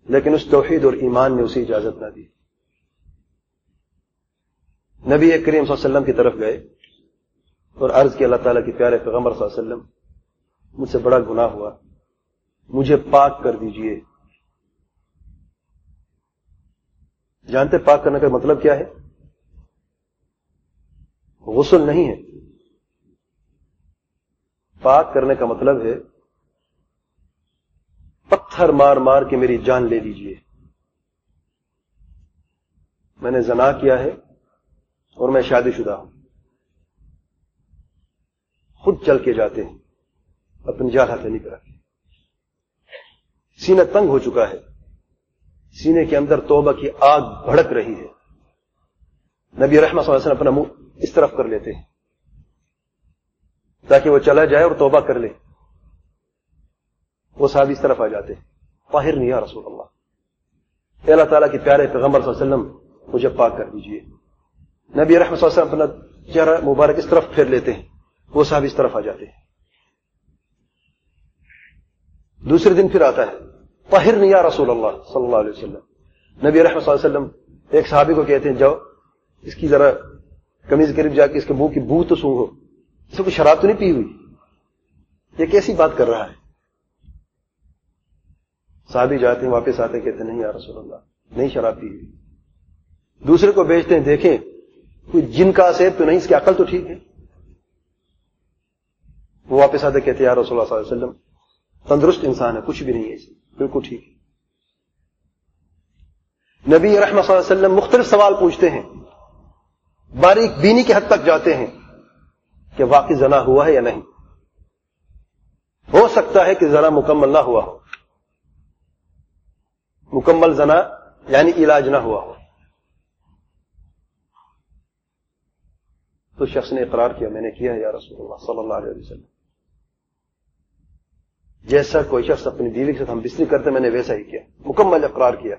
لیکن اس توحید اور ایمان نے اسے اجازت نہ دی. نبی کریم صلی اللہ علیہ وسلم کی طرف گئے اور عرض کی اللہ تعالیٰ کے پیارے پیغمبر صلی اللہ علیہ وسلم مجھ سے بڑا گناہ ہوا, مجھے پاک کر دیجئے. جانتے پاک کرنے کا مطلب کیا ہے؟ غسل نہیں ہے. پاک کرنے کا مطلب ہے پتھر مار مار کے میری جان لے لیجئے. میں نے زنا کیا ہے اور میں شادی شدہ ہوں. خود چل کے جاتے ہیں, اپنی جان ہاتھ نہیں کراتے. سینہ تنگ ہو چکا ہے, سینے کے اندر توبہ کی آگ بھڑک رہی ہے. نبی رحمت صلی اللہ علیہ وسلم اپنا منہ اس طرف کر لیتے ہیں تاکہ وہ چلا جائے اور توبہ کر لے. وہ صحابی اس طرف آ جاتے ہیں, طاہر نہیں یا رسول اللہ, اے اللہ تعالیٰ کے پیارے پیغمبر صلی اللہ علیہ وسلم مجھے پاک کر دیجئے. نبی رحمت صلی اللہ علیہ وسلم اپنا چہرہ مبارک اس طرف پھیر لیتے ہیں, وہ صحابی اس طرف آ جاتے ہیں. دوسرے دن پھر آتا ہے, طاہر نہیں یا رسول اللہ صلی اللہ علیہ وسلم. نبی رحمت صلی اللہ علیہ وسلم ایک صحابی کو کہتے ہیں جاؤ اس کی ذرا قمیض قریب جا کے اس کے منہ کی بو تو سونگھو, اس کو شراب تو نہیں پی ہوئی, یہ کیسی بات کر رہا ہے. صحابی جاتے ہیں, واپس آتے ہیں, کہتے ہیں نہیں یا رسول اللہ نہیں شراب پی ہوئی. دوسرے کو بھیجتے ہیں, دیکھیں کوئی جن کا عیب تو نہیں, اس کی عقل تو ٹھیک ہے. وہ واپس آتے کہتے ہیں یا رسول اللہ صلی اللہ علیہ وسلم تندرست انسان ہے, کچھ بھی نہیں ہے اسے, بالکل ٹھیک ہے. نبی رحمت صلی اللہ علیہ وسلم مختلف سوال پوچھتے ہیں, باریک بینی کے حد تک جاتے ہیں کہ واقعی زنا ہوا ہے یا نہیں. ہو سکتا ہے کہ زنا مکمل نہ ہوا ہو, مکمل زنا یعنی علاج نہ ہوا ہو. تو شخص نے اقرار کیا میں نے کیا ہے یا رسول اللہ صلی اللہ علیہ وسلم. جیسا کوئی شخص اپنی بیوی کے ساتھ ہم بستری کرتے میں نے ویسا ہی کیا, مکمل اقرار کیا.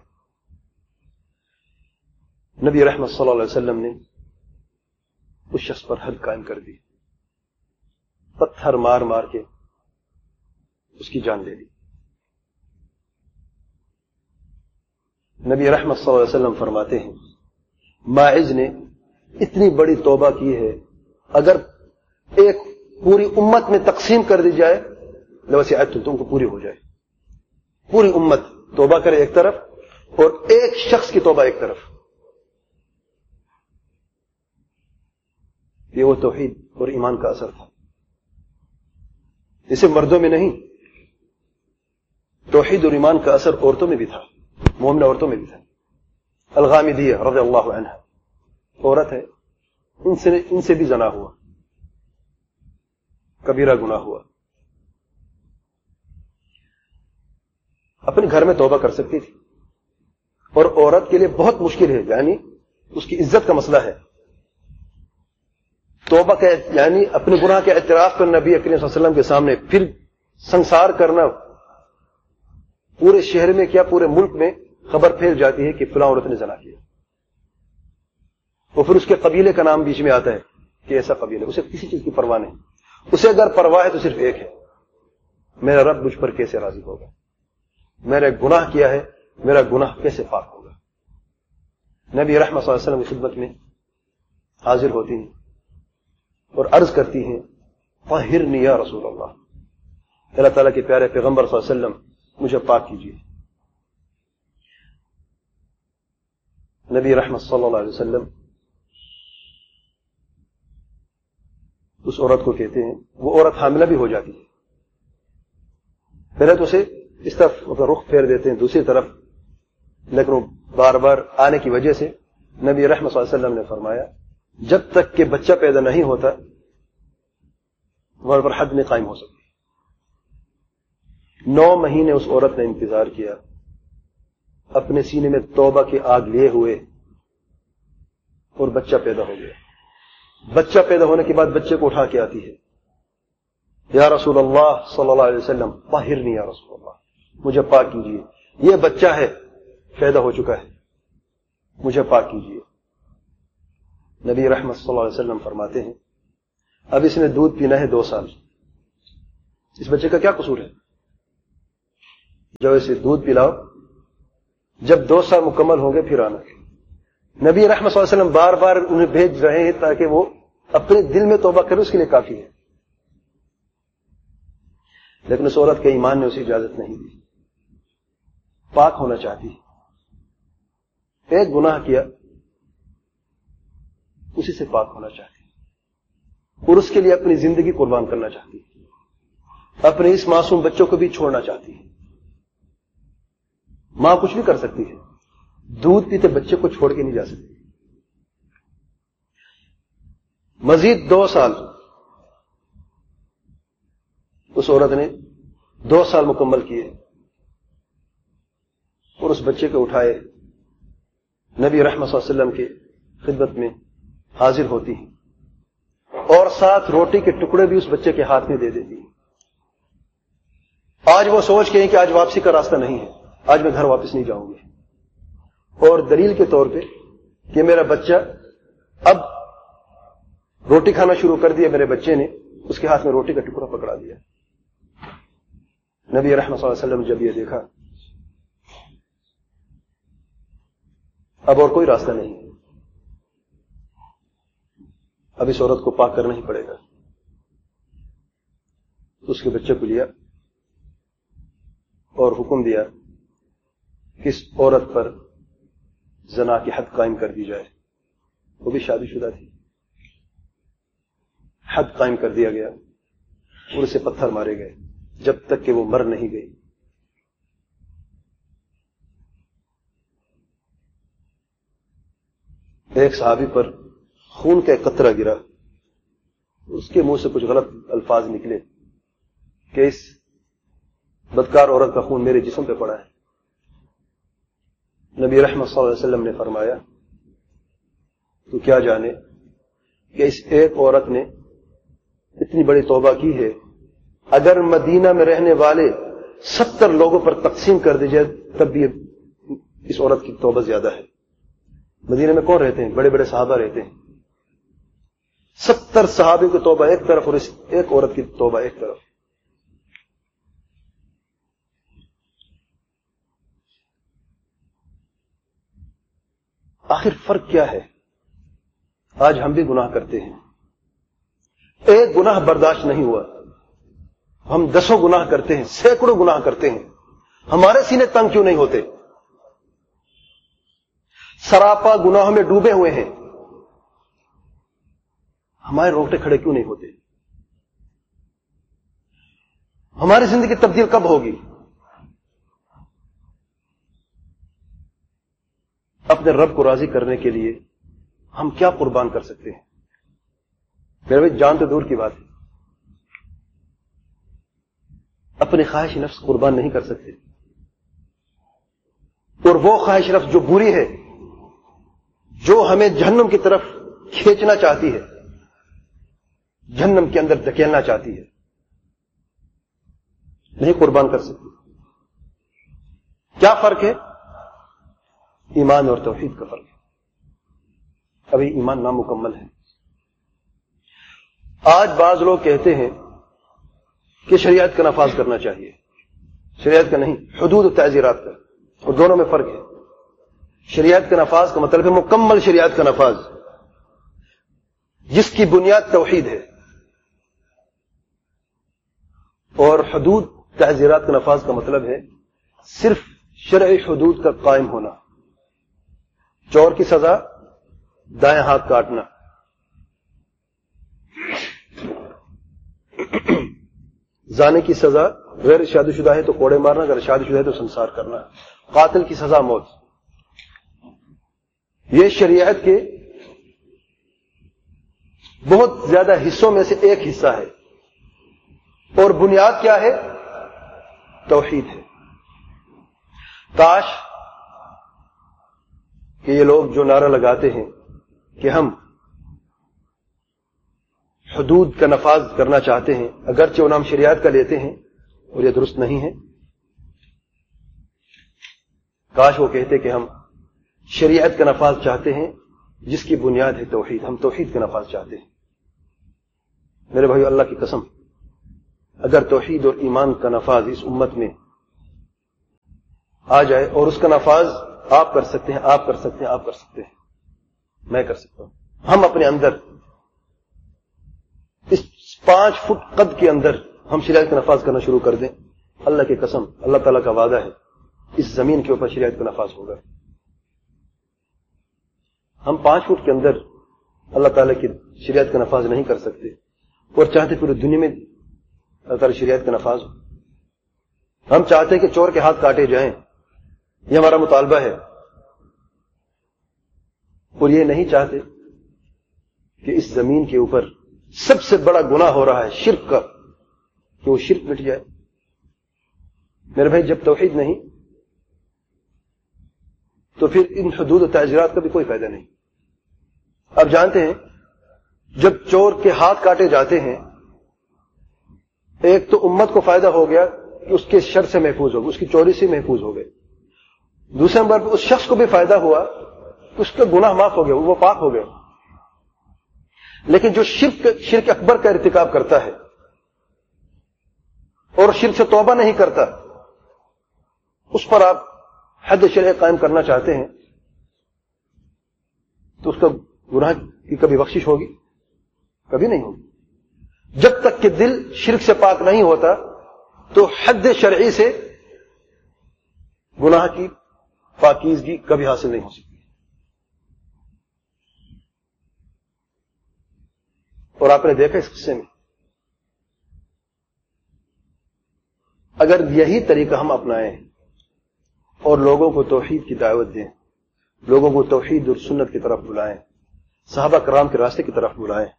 نبی رحمت صلی اللہ علیہ وسلم نے اس شخص پر حد قائم کر دی, پتھر مار مار کے اس کی جان لے لی. نبی رحمت صلی اللہ علیہ وسلم فرماتے ہیں ماعز نے اتنی بڑی توبہ کی ہے, اگر ایک پوری امت میں تقسیم کر دی جائے لوسعت تم کو پوری ہو جائے. پوری امت توبہ کرے ایک طرف اور ایک شخص کی توبہ ایک طرف. یہ وہ توحید اور ایمان کا اثر تھا. اسے مردوں میں نہیں, توحید اور ایمان کا اثر عورتوں میں بھی تھا, مومنہ عورتوں میں بھی تھا. الغامدیہ رضی اللہ عنہا عورت ہے, ان سے بھی زنا ہوا, کبیرہ گناہ ہوا. اپنے گھر میں توبہ کر سکتی تھی, اور عورت کے لیے بہت مشکل ہے, یعنی اس کی عزت کا مسئلہ ہے. توبہ کا یعنی اپنے گناہ کے اعتراف پر نبی کریم صلی اللہ علیہ وسلم کے سامنے پھر سنسار کرنا, پورے شہر میں کیا پورے ملک میں خبر پھیل جاتی ہے کہ فلاں عورت نے زنا کیا. اور پھر اس کے قبیلے کا نام بیچ میں آتا ہے کہ ایسا قبیلہ, اسے کسی چیز کی پرواہ نہیں. اسے اگر پرواہ ہے تو صرف ایک ہے, میرا رب مجھ پر کیسے راضی ہوگا, میں نے گناہ کیا ہے, میرا گناہ کیسے پاک ہوگا. نبی رحمت صلی اللہ علیہ وسلم کی خدمت میں حاضر ہوتی ہیں اور عرض کرتی ہیں طہرنی یا رسول اللہ, اللہ تعالیٰ کے پیارے پیغمبر صلی اللہ علیہ وسلم مجھے پاک کیجیے. نبی رحمت صلی اللہ علیہ وسلم اس عورت کو کہتے ہیں, وہ عورت حاملہ بھی ہو جاتی ہے, پہلے تو اسے اس طرف رخ پھیر دیتے ہیں دوسری طرف, لیکن وہ بار بار آنے کی وجہ سے نبی رحمت صلی اللہ علیہ وسلم نے فرمایا جب تک کہ بچہ پیدا نہیں ہوتا وہاں پر حد نہیں قائم ہو سکتی. 9 مہینے اس عورت نے انتظار کیا, اپنے سینے میں توبہ کی آگ لیے ہوئے, اور بچہ پیدا ہو گیا. بچہ پیدا ہونے کے بعد بچے کو اٹھا کے آتی ہے, یا رسول اللہ صلی اللہ علیہ وسلم طہرنی یا رسول اللہ, مجھے پاک کیجیے, یہ بچہ ہے پیدا ہو چکا ہے, مجھے پاک کیجیے. نبی رحمت صلی اللہ علیہ وسلم فرماتے ہیں اب اس نے دودھ پینا ہے 2 سال, اس بچے کا کیا قصور ہے, جو اسے دودھ پلاؤ جب 2 سال مکمل ہوں گے پھر آنا. نبی رحمت صلی اللہ علیہ وسلم بار بار انہیں بھیج رہے ہیں تاکہ وہ اپنے دل میں توبہ کرے، اس کے لیے کافی ہے. لیکن اس عورت کے ایمان نے اسے اجازت نہیں دی. پاک ہونا چاہتی، ایک گناہ کیا اسی سے پاک ہونا چاہتی، اور اس کے لیے اپنی زندگی قربان کرنا چاہتی، اپنے اس معصوم بچوں کو بھی چھوڑنا چاہتی ہے. ماں کچھ بھی کر سکتی ہے، دودھ پیتے بچے کو چھوڑ کے نہیں جا سکتی. مزید 2 سال اس عورت نے 2 سال مکمل کیے اور اس بچے کو اٹھائے نبی رحمت صلی اللہ علیہ وسلم کے خدمت میں حاضر ہوتی ہیں اور ساتھ روٹی کے ٹکڑے بھی اس بچے کے ہاتھ میں دے دیتی ہیں. آج وہ سوچ کے ہیں کہ آج واپسی کا راستہ نہیں ہے، آج میں گھر واپس نہیں جاؤں گی، اور دلیل کے طور پہ کہ میرا بچہ اب روٹی کھانا شروع کر دیا، میرے بچے نے اس کے ہاتھ میں روٹی کا ٹکڑا پکڑا دیا. نبی رحمت صلی اللہ علیہ وسلم جب یہ دیکھا اب اور کوئی راستہ نہیں، اب اس عورت کو پاک کرنا ہی پڑے گا. اس کے بچے کو لیا اور حکم دیا کہ اس عورت پر زنا کی حد قائم کر دی جائے. وہ بھی شادی شدہ تھی. حد قائم کر دیا گیا اور اسے پتھر مارے گئے جب تک کہ وہ مر نہیں گئی. ایک صحابی پر خون کا ایک قطرہ گرا، اس کے منہ سے کچھ غلط الفاظ نکلے کہ اس بدکار عورت کا خون میرے جسم پہ پڑا ہے. نبی رحمت صلی اللہ علیہ وسلم نے فرمایا تو کیا جانے کہ اس ایک عورت نے اتنی بڑی توبہ کی ہے، اگر مدینہ میں رہنے والے 70 لوگوں پر تقسیم کر دی جائے تب بھی اس عورت کی توبہ زیادہ ہے. مدینہ میں کون رہتے ہیں؟ بڑے بڑے صحابہ رہتے ہیں. 70 صحابوں کی توبہ ایک طرف اور اس ایک عورت کی توبہ ایک طرف. آخر فرق کیا ہے؟ آج ہم بھی گناہ کرتے ہیں، ایک گناہ برداشت نہیں ہوا، ہم 10 گناہ کرتے ہیں، سینکڑوں گناہ کرتے ہیں. ہمارے سینے تنگ کیوں نہیں ہوتے؟ سراپا گناہوں میں ڈوبے ہوئے ہیں، ہمارے روٹے کھڑے کیوں نہیں ہوتے؟ ہماری زندگی تبدیل کب ہوگی؟ اپنے رب کو راضی کرنے کے لیے ہم کیا قربان کر سکتے ہیں؟ میرے بھائی جان تو دور کی بات ہے، اپنی خواہش نفس قربان نہیں کر سکتے. اور وہ خواہش نفس جو بری ہے، جو ہمیں جہنم کی طرف کھینچنا چاہتی ہے، جہنم کے اندر دھکیلنا چاہتی ہے، نہیں قربان کر سکتے. کیا فرق ہے؟ ایمان اور توحید کا فرق ہے. ابھی ایمان نامکمل ہے. آج بعض لوگ کہتے ہیں کہ شریعت کا نفاذ کرنا چاہیے، شریعت کا نہیں، حدود و تعزیرات کا، اور دونوں میں فرق ہے. شریعت کا نفاذ کا مطلب ہے مکمل شریعت کا نفاذ جس کی بنیاد توحید ہے، اور حدود تعزیرات کا نفاذ کا مطلب ہے صرف شرعی حدود کا قائم ہونا. چور کی سزا دائیں ہاتھ کاٹنا، زانے کی سزا غیر شادی شدہ ہے تو کوڑے مارنا، اگر شادی شدہ ہے تو سنسار کرنا، قاتل کی سزا موت. یہ شریعت کے بہت زیادہ حصوں میں سے ایک حصہ ہے، اور بنیاد کیا ہے؟ توحید ہے. کاش کہ یہ لوگ جو نعرہ لگاتے ہیں کہ ہم حدود کا نفاذ کرنا چاہتے ہیں، اگرچہ وہ نام شریعت کا لیتے ہیں اور یہ درست نہیں ہے، کاش وہ کہتے کہ ہم شریعت کا نفاذ چاہتے ہیں جس کی بنیاد ہے توحید، ہم توحید کا نفاذ چاہتے ہیں. میرے بھائی، اللہ کی قسم، اگر توحید اور ایمان کا نفاذ اس امت میں آ جائے اور اس کا نفاذ آپ کر سکتے ہیں، آپ کر سکتے ہیں، آپ کر سکتے ہیں، میں کر سکتا ہوں. ہم اپنے اندر اس 5 فٹ قد کے اندر ہم شریعت کا نفاذ کرنا شروع کر دیں، اللہ کی قسم، اللہ تعالیٰ کا وعدہ ہے اس زمین کے اوپر شریعت کا نفاذ ہوگا. ہم 5 فٹ کے اندر اللہ تعالیٰ کی شریعت کا نفاذ نہیں کر سکتے اور چاہتے پوری دنیا میں اللہ تعالیٰ شریعت کا نفاذ ہو. ہم چاہتے ہیں کہ چور کے ہاتھ کاٹے جائیں، یہ ہمارا مطالبہ ہے، اور یہ نہیں چاہتے کہ اس زمین کے اوپر سب سے بڑا گناہ ہو رہا ہے شرک کا، کہ وہ شرک مٹ جائے. میرے بھائی، جب توحید نہیں تو پھر ان حدود و تعزیرات کا بھی کوئی فائدہ نہیں. آپ جانتے ہیں جب چور کے ہاتھ کاٹے جاتے ہیں، ایک تو امت کو فائدہ ہو گیا کہ اس کے شر سے محفوظ ہو گئے، اس کی چوری سے محفوظ ہو گئے. دوسرے نمبر پہ اس شخص کو بھی فائدہ ہوا کہ اس کا گناہ معاف ہو گیا، وہ پاک ہو گئے. لیکن جو شرک اکبر کا ارتکاب کرتا ہے اور شرک سے توبہ نہیں کرتا، اس پر آپ حد شرعی قائم کرنا چاہتے ہیں تو اس کا گناہ کی کبھی بخشش ہوگی؟ کبھی نہیں ہوگی. جب تک کہ دل شرک سے پاک نہیں ہوتا تو حد شرعی سے گناہ کی پاکیزگی کبھی حاصل نہیں ہو سکتی. اور آپ نے دیکھا اس قصے میں، اگر یہی طریقہ ہم اپنائیں اور لوگوں کو توحید کی دعوت دیں، لوگوں کو توحید اور سنت کی طرف بلائیں، صحابہ کرام کے راستے کی طرف بلائیں،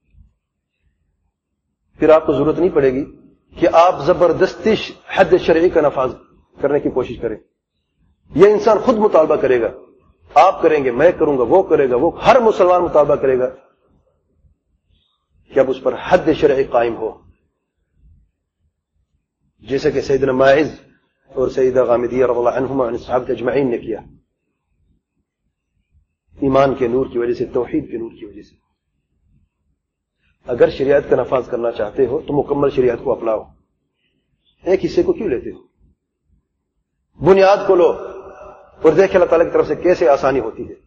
پھر آپ کو ضرورت نہیں پڑے گی کہ آپ زبردستی حد شرعی کا نفاذ کرنے کی کوشش کریں. یہ انسان خود مطالبہ کرے گا، آپ کریں گے، میں کروں گا، وہ کرے گا، وہ ہر مسلمان مطالبہ کرے گا کہ اب اس پر حد شرعی قائم ہو، جیسے کہ سیدنا ماعز اور سیدہ غامدیہ رضی اللہ عنہما عن صحابہ اجمعین نے کیا، ایمان کے نور کی وجہ سے، توحید کے نور کی وجہ سے. اگر شریعت کا نفاذ کرنا چاہتے ہو تو مکمل شریعت کو اپناؤ، ایک حصے کو کیوں لیتے ہو؟ بنیاد کو لو اور دیکھ اللہ تعالیٰ کی طرف سے کیسے آسانی ہوتی ہے.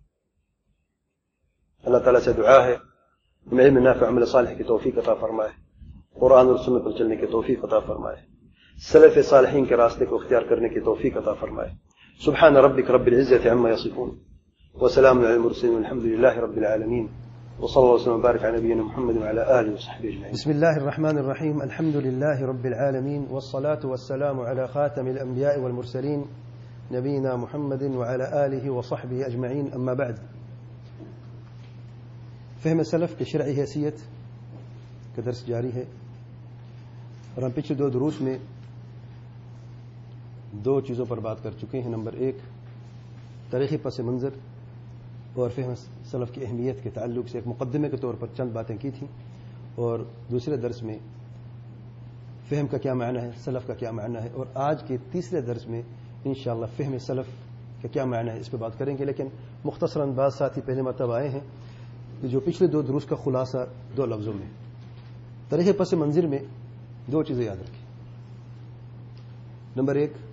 اللہ تعالیٰ سے دعا ہے علم نافع عمل صالح کی توفیق عطا فرمائے، قرآن اور سنت پر چلنے کی توفیق عطا فرمائے، سلف صالحین کے راستے کو اختیار کرنے کی توفیق عطا فرمائے. سبحان ربک رب العزة عما يصفون وسلام على المرسلين والحمد لله رب العالمين وصلى الله وسلم وبارك على نبينا محمد وعلى آله وصحبه أجمعين. بسم الله الرحمن الرحيم. الحمد لله رب العالمين والصلاة والسلام على خاتم الأنبياء والمرسلين نبينا محمد وعلى آله وصحبه أجمعين. أما بعد، فهم سلف کے شرعی حیثیت کا درس جاری ہے، اور ہم پچھلے 2 دروس میں 2 چیزوں پر بات کر چکے ہیں. نمبر 1 تاریخی پس منظر اور فہم سلف کی اہمیت کے تعلق سے ایک مقدمے کے طور پر چند باتیں کی تھیں، اور دوسرے درس میں فہم کا کیا معنی ہے، سلف کا کیا معنی ہے، اور آج کے تیسرے درس میں انشاءاللہ فہم سلف کا کیا معنی ہے اس پہ بات کریں گے. لیکن مختصراً بعض ساتھی پہلے مرتبہ آئے ہیں جو پچھلے 2 دروس کا خلاصہ 2 لفظوں میں. تاریخی پس منظر میں 2 چیزیں یاد رکھیں. نمبر 1،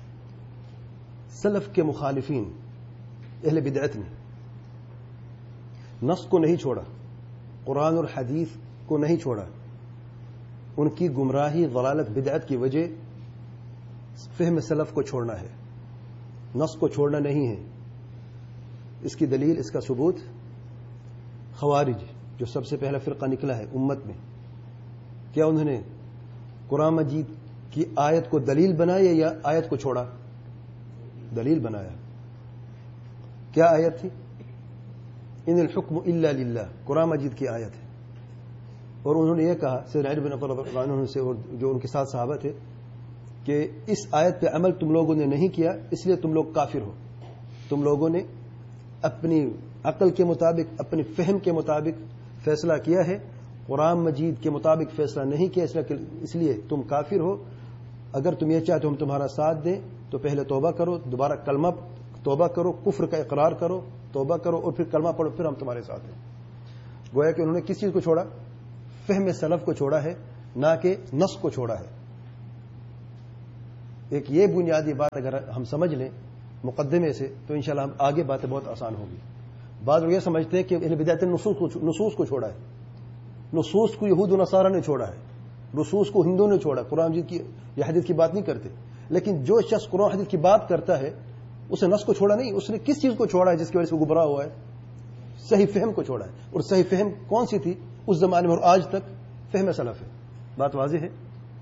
سلف کے مخالفین اہل بدعت نے نص کو نہیں چھوڑا، قرآن اور حدیث کو نہیں چھوڑا. ان کی گمراہی، ضلالت، بدعت کی وجہ فہم سلف کو چھوڑنا ہے، نص کو چھوڑنا نہیں ہے. اس کی دلیل، اس کا ثبوت خوارج جو سب سے پہلا فرقہ نکلا ہے امت میں، کیا انہوں نے قرآن مجید کی آیت کو دلیل بنایا یا آیت کو چھوڑا؟ دلیل بنایا. کیا آیت تھی؟ ان الحکم الا للہ، قرآن مجید کی آیت ہے. اور انہوں نے یہ کہا سیدنا علی بن ابی طالب عنہ سے اور جو ان کے ساتھ صحابہ تھے کہ اس آیت پہ عمل تم لوگوں نے نہیں کیا، اس لیے تم لوگ کافر ہو. تم لوگوں نے اپنی عقل کے مطابق، اپنے فہم کے مطابق فیصلہ کیا ہے، قرآن مجید کے مطابق فیصلہ نہیں کیا، اس لیے تم کافر ہو. اگر تم یہ چاہتے ہو ہم تمہارا ساتھ دیں تو پہلے توبہ کرو، دوبارہ کلمہ توبہ کرو، کفر کا اقرار کرو، توبہ کرو، اور پھر کلمہ پڑھو، پھر ہم تمہارے ساتھ ہیں. گویا کہ انہوں نے کس چیز کو چھوڑا؟ فہم سلف کو چھوڑا ہے، نہ کہ نص کو چھوڑا ہے. ایک یہ بنیادی بات اگر ہم سمجھ لیں مقدمے سے تو انشاءاللہ ہم آگے باتیں بہت آسان ہوگی. بعض لوگ یہ سمجھتے ہیں کہ اہل بدعت نے نصوص کو چھوڑا ہے. نصوص کو یہود و نصارہ نے چھوڑا ہے, نصوص کو ہندوؤں نے چھوڑا, قرآن جی کی یا حدیث کی بات نہیں کرتے. لیکن جو شخص قرآن حدیث کی بات کرتا ہے اسے نص کو چھوڑا نہیں, اس نے کس چیز کو چھوڑا ہے جس کی وجہ سے وہ گمراہ ہوا ہے؟ صحیح فہم کو چھوڑا ہے. اور صحیح فہم کون سی تھی اس زمانے میں اور آج تک؟ فہم سلف ہے. بات واضح ہے.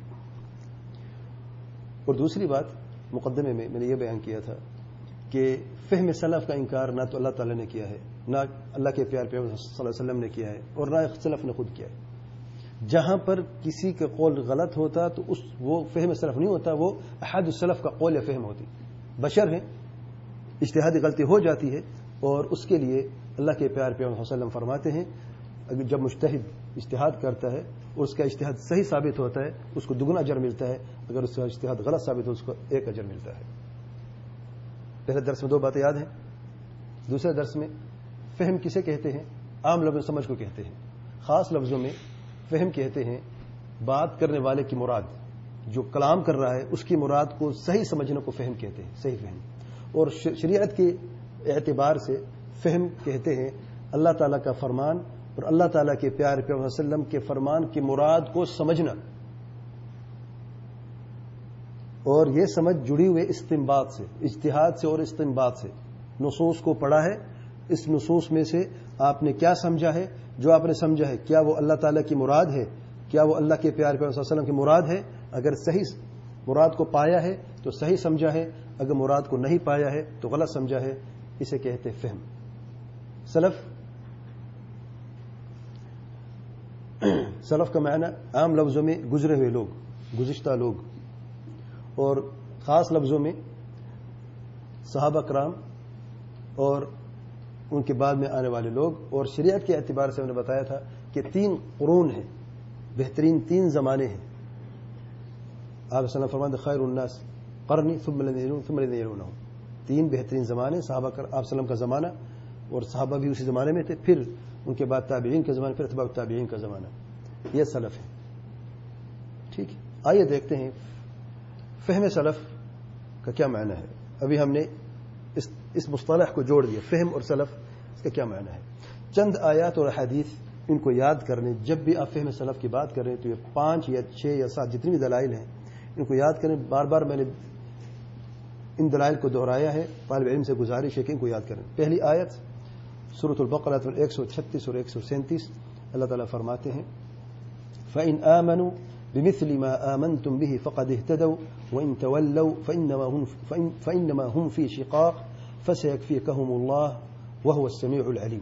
اور دوسری بات مقدمے میں نے یہ بیان کیا تھا کہ فہم سلف کا انکار نہ تو اللہ تعالی نے کیا ہے, نہ اللہ کے پیار پیغمبر صلی اللہ علیہ وسلم نے کیا ہے, اور نہ سلف نے خود کیا ہے. جہاں پر کسی کا قول غلط ہوتا تو وہ فہم سلف نہیں ہوتا, وہ احد السلف کا قول یا فہم ہوتی. بشر ہیں, اجتہادی غلطی ہو جاتی ہے, اور اس کے لیے اللہ کے پیار پیغمبر صلی اللہ علیہ وسلم فرماتے ہیں اگر جب مجتہد اجتہاد کرتا ہے اور اس کا اجتہاد صحیح ثابت ہوتا ہے اس کو دگنا اجر ملتا ہے, اگر اس کا اجتہاد غلط ثابت ہو اس کو ایک اجر ملتا ہے. پہلے درس میں 2 باتیں یاد ہیں. دوسرے درس میں فہم کسے کہتے ہیں؟ عام لفظ سمجھ کو کہتے ہیں. خاص لفظوں میں فہم کہتے ہیں بات کرنے والے کی مراد, جو کلام کر رہا ہے اس کی مراد کو صحیح سمجھنے کو فہم کہتے ہیں, صحیح فہم. اور شریعت کے اعتبار سے فہم کہتے ہیں اللہ تعالیٰ کا فرمان اور اللہ تعالیٰ کے پیارے پیغمبر صلی اللہ علیہ وسلم کے فرمان کی مراد کو سمجھنا, اور یہ سمجھ جڑی ہوئے استنباط سے, اجتہاد سے اور استنباط سے. نصوص کو پڑھا ہے, اس نصوص میں سے آپ نے کیا سمجھا ہے, جو آپ نے سمجھا ہے کیا وہ اللہ تعالیٰ کی مراد ہے, کیا وہ اللہ کے پیارے پیغمبر صلی اللہ علیہ وسلم کی مراد ہے؟ اگر صحیح مراد کو پایا ہے تو صحیح سمجھا ہے, اگر مراد کو نہیں پایا ہے تو غلط سمجھا ہے. اسے کہتے فہم. سلف کا معنی عام لفظوں میں گزرے ہوئے لوگ, گزشتہ لوگ, اور خاص لفظوں میں صحابہ کرام اور ان کے بعد میں آنے والے لوگ. اور شریعت کے اعتبار سے میں نے بتایا تھا کہ 3 قرون ہیں, بہترین 3 زمانے ہیں. آپ صلی اللہ علیہ وسلم فرماتے خیر الناس قرنی ثم الذین یلونہم ثم الذین یلونہم. 3 بہترین زمانے صحابہ آپ صلی اللہ علیہ وسلم کا زمانہ, اور صحابہ بھی اسی زمانے میں تھے, پھر ان کے بعد تابعین کا زمانہ, پھر اتباع التابعین کا زمانہ. یہ سلف ہے. ٹھیک ہے, آئیے دیکھتے ہیں فہم سلف کا کیا معنی ہے. ابھی ہم نے اس مصطلح کو جوڑ دیا, فہم اور سلف, اس کا کیا معنی ہے. چند آیات اور احادیث ان کو یاد کرنے. جب بھی آپ فہم سلف کی بات کر رہے ہیں تو یہ 5 یا 6 یا 7 جتنی بھی دلائل ہیں ان کو یاد کریں. بار بار میں نے ان دلائل کو دہرایا ہے, طالب علم سے گزارش ہے کہ ان کو یاد کریں. پہلی آیت سورۃ البقرہ 136 اور 137, اللہ تعالیٰ فرماتے ہیں فَإِنْ آمَنُوا بِمِثْلِ مَا آمَنْتُمْ بِهِ فَقَدِ اهْتَدَوْا وَإِنْ تَوَلَّوْا فَإِنَّمَا هُمْ فِي شِقَاقٍ فَسَيَكْفِيكَهُمُ اللَّهُ وَهُوَ السَّمِيعُ الْعَلِيمُ.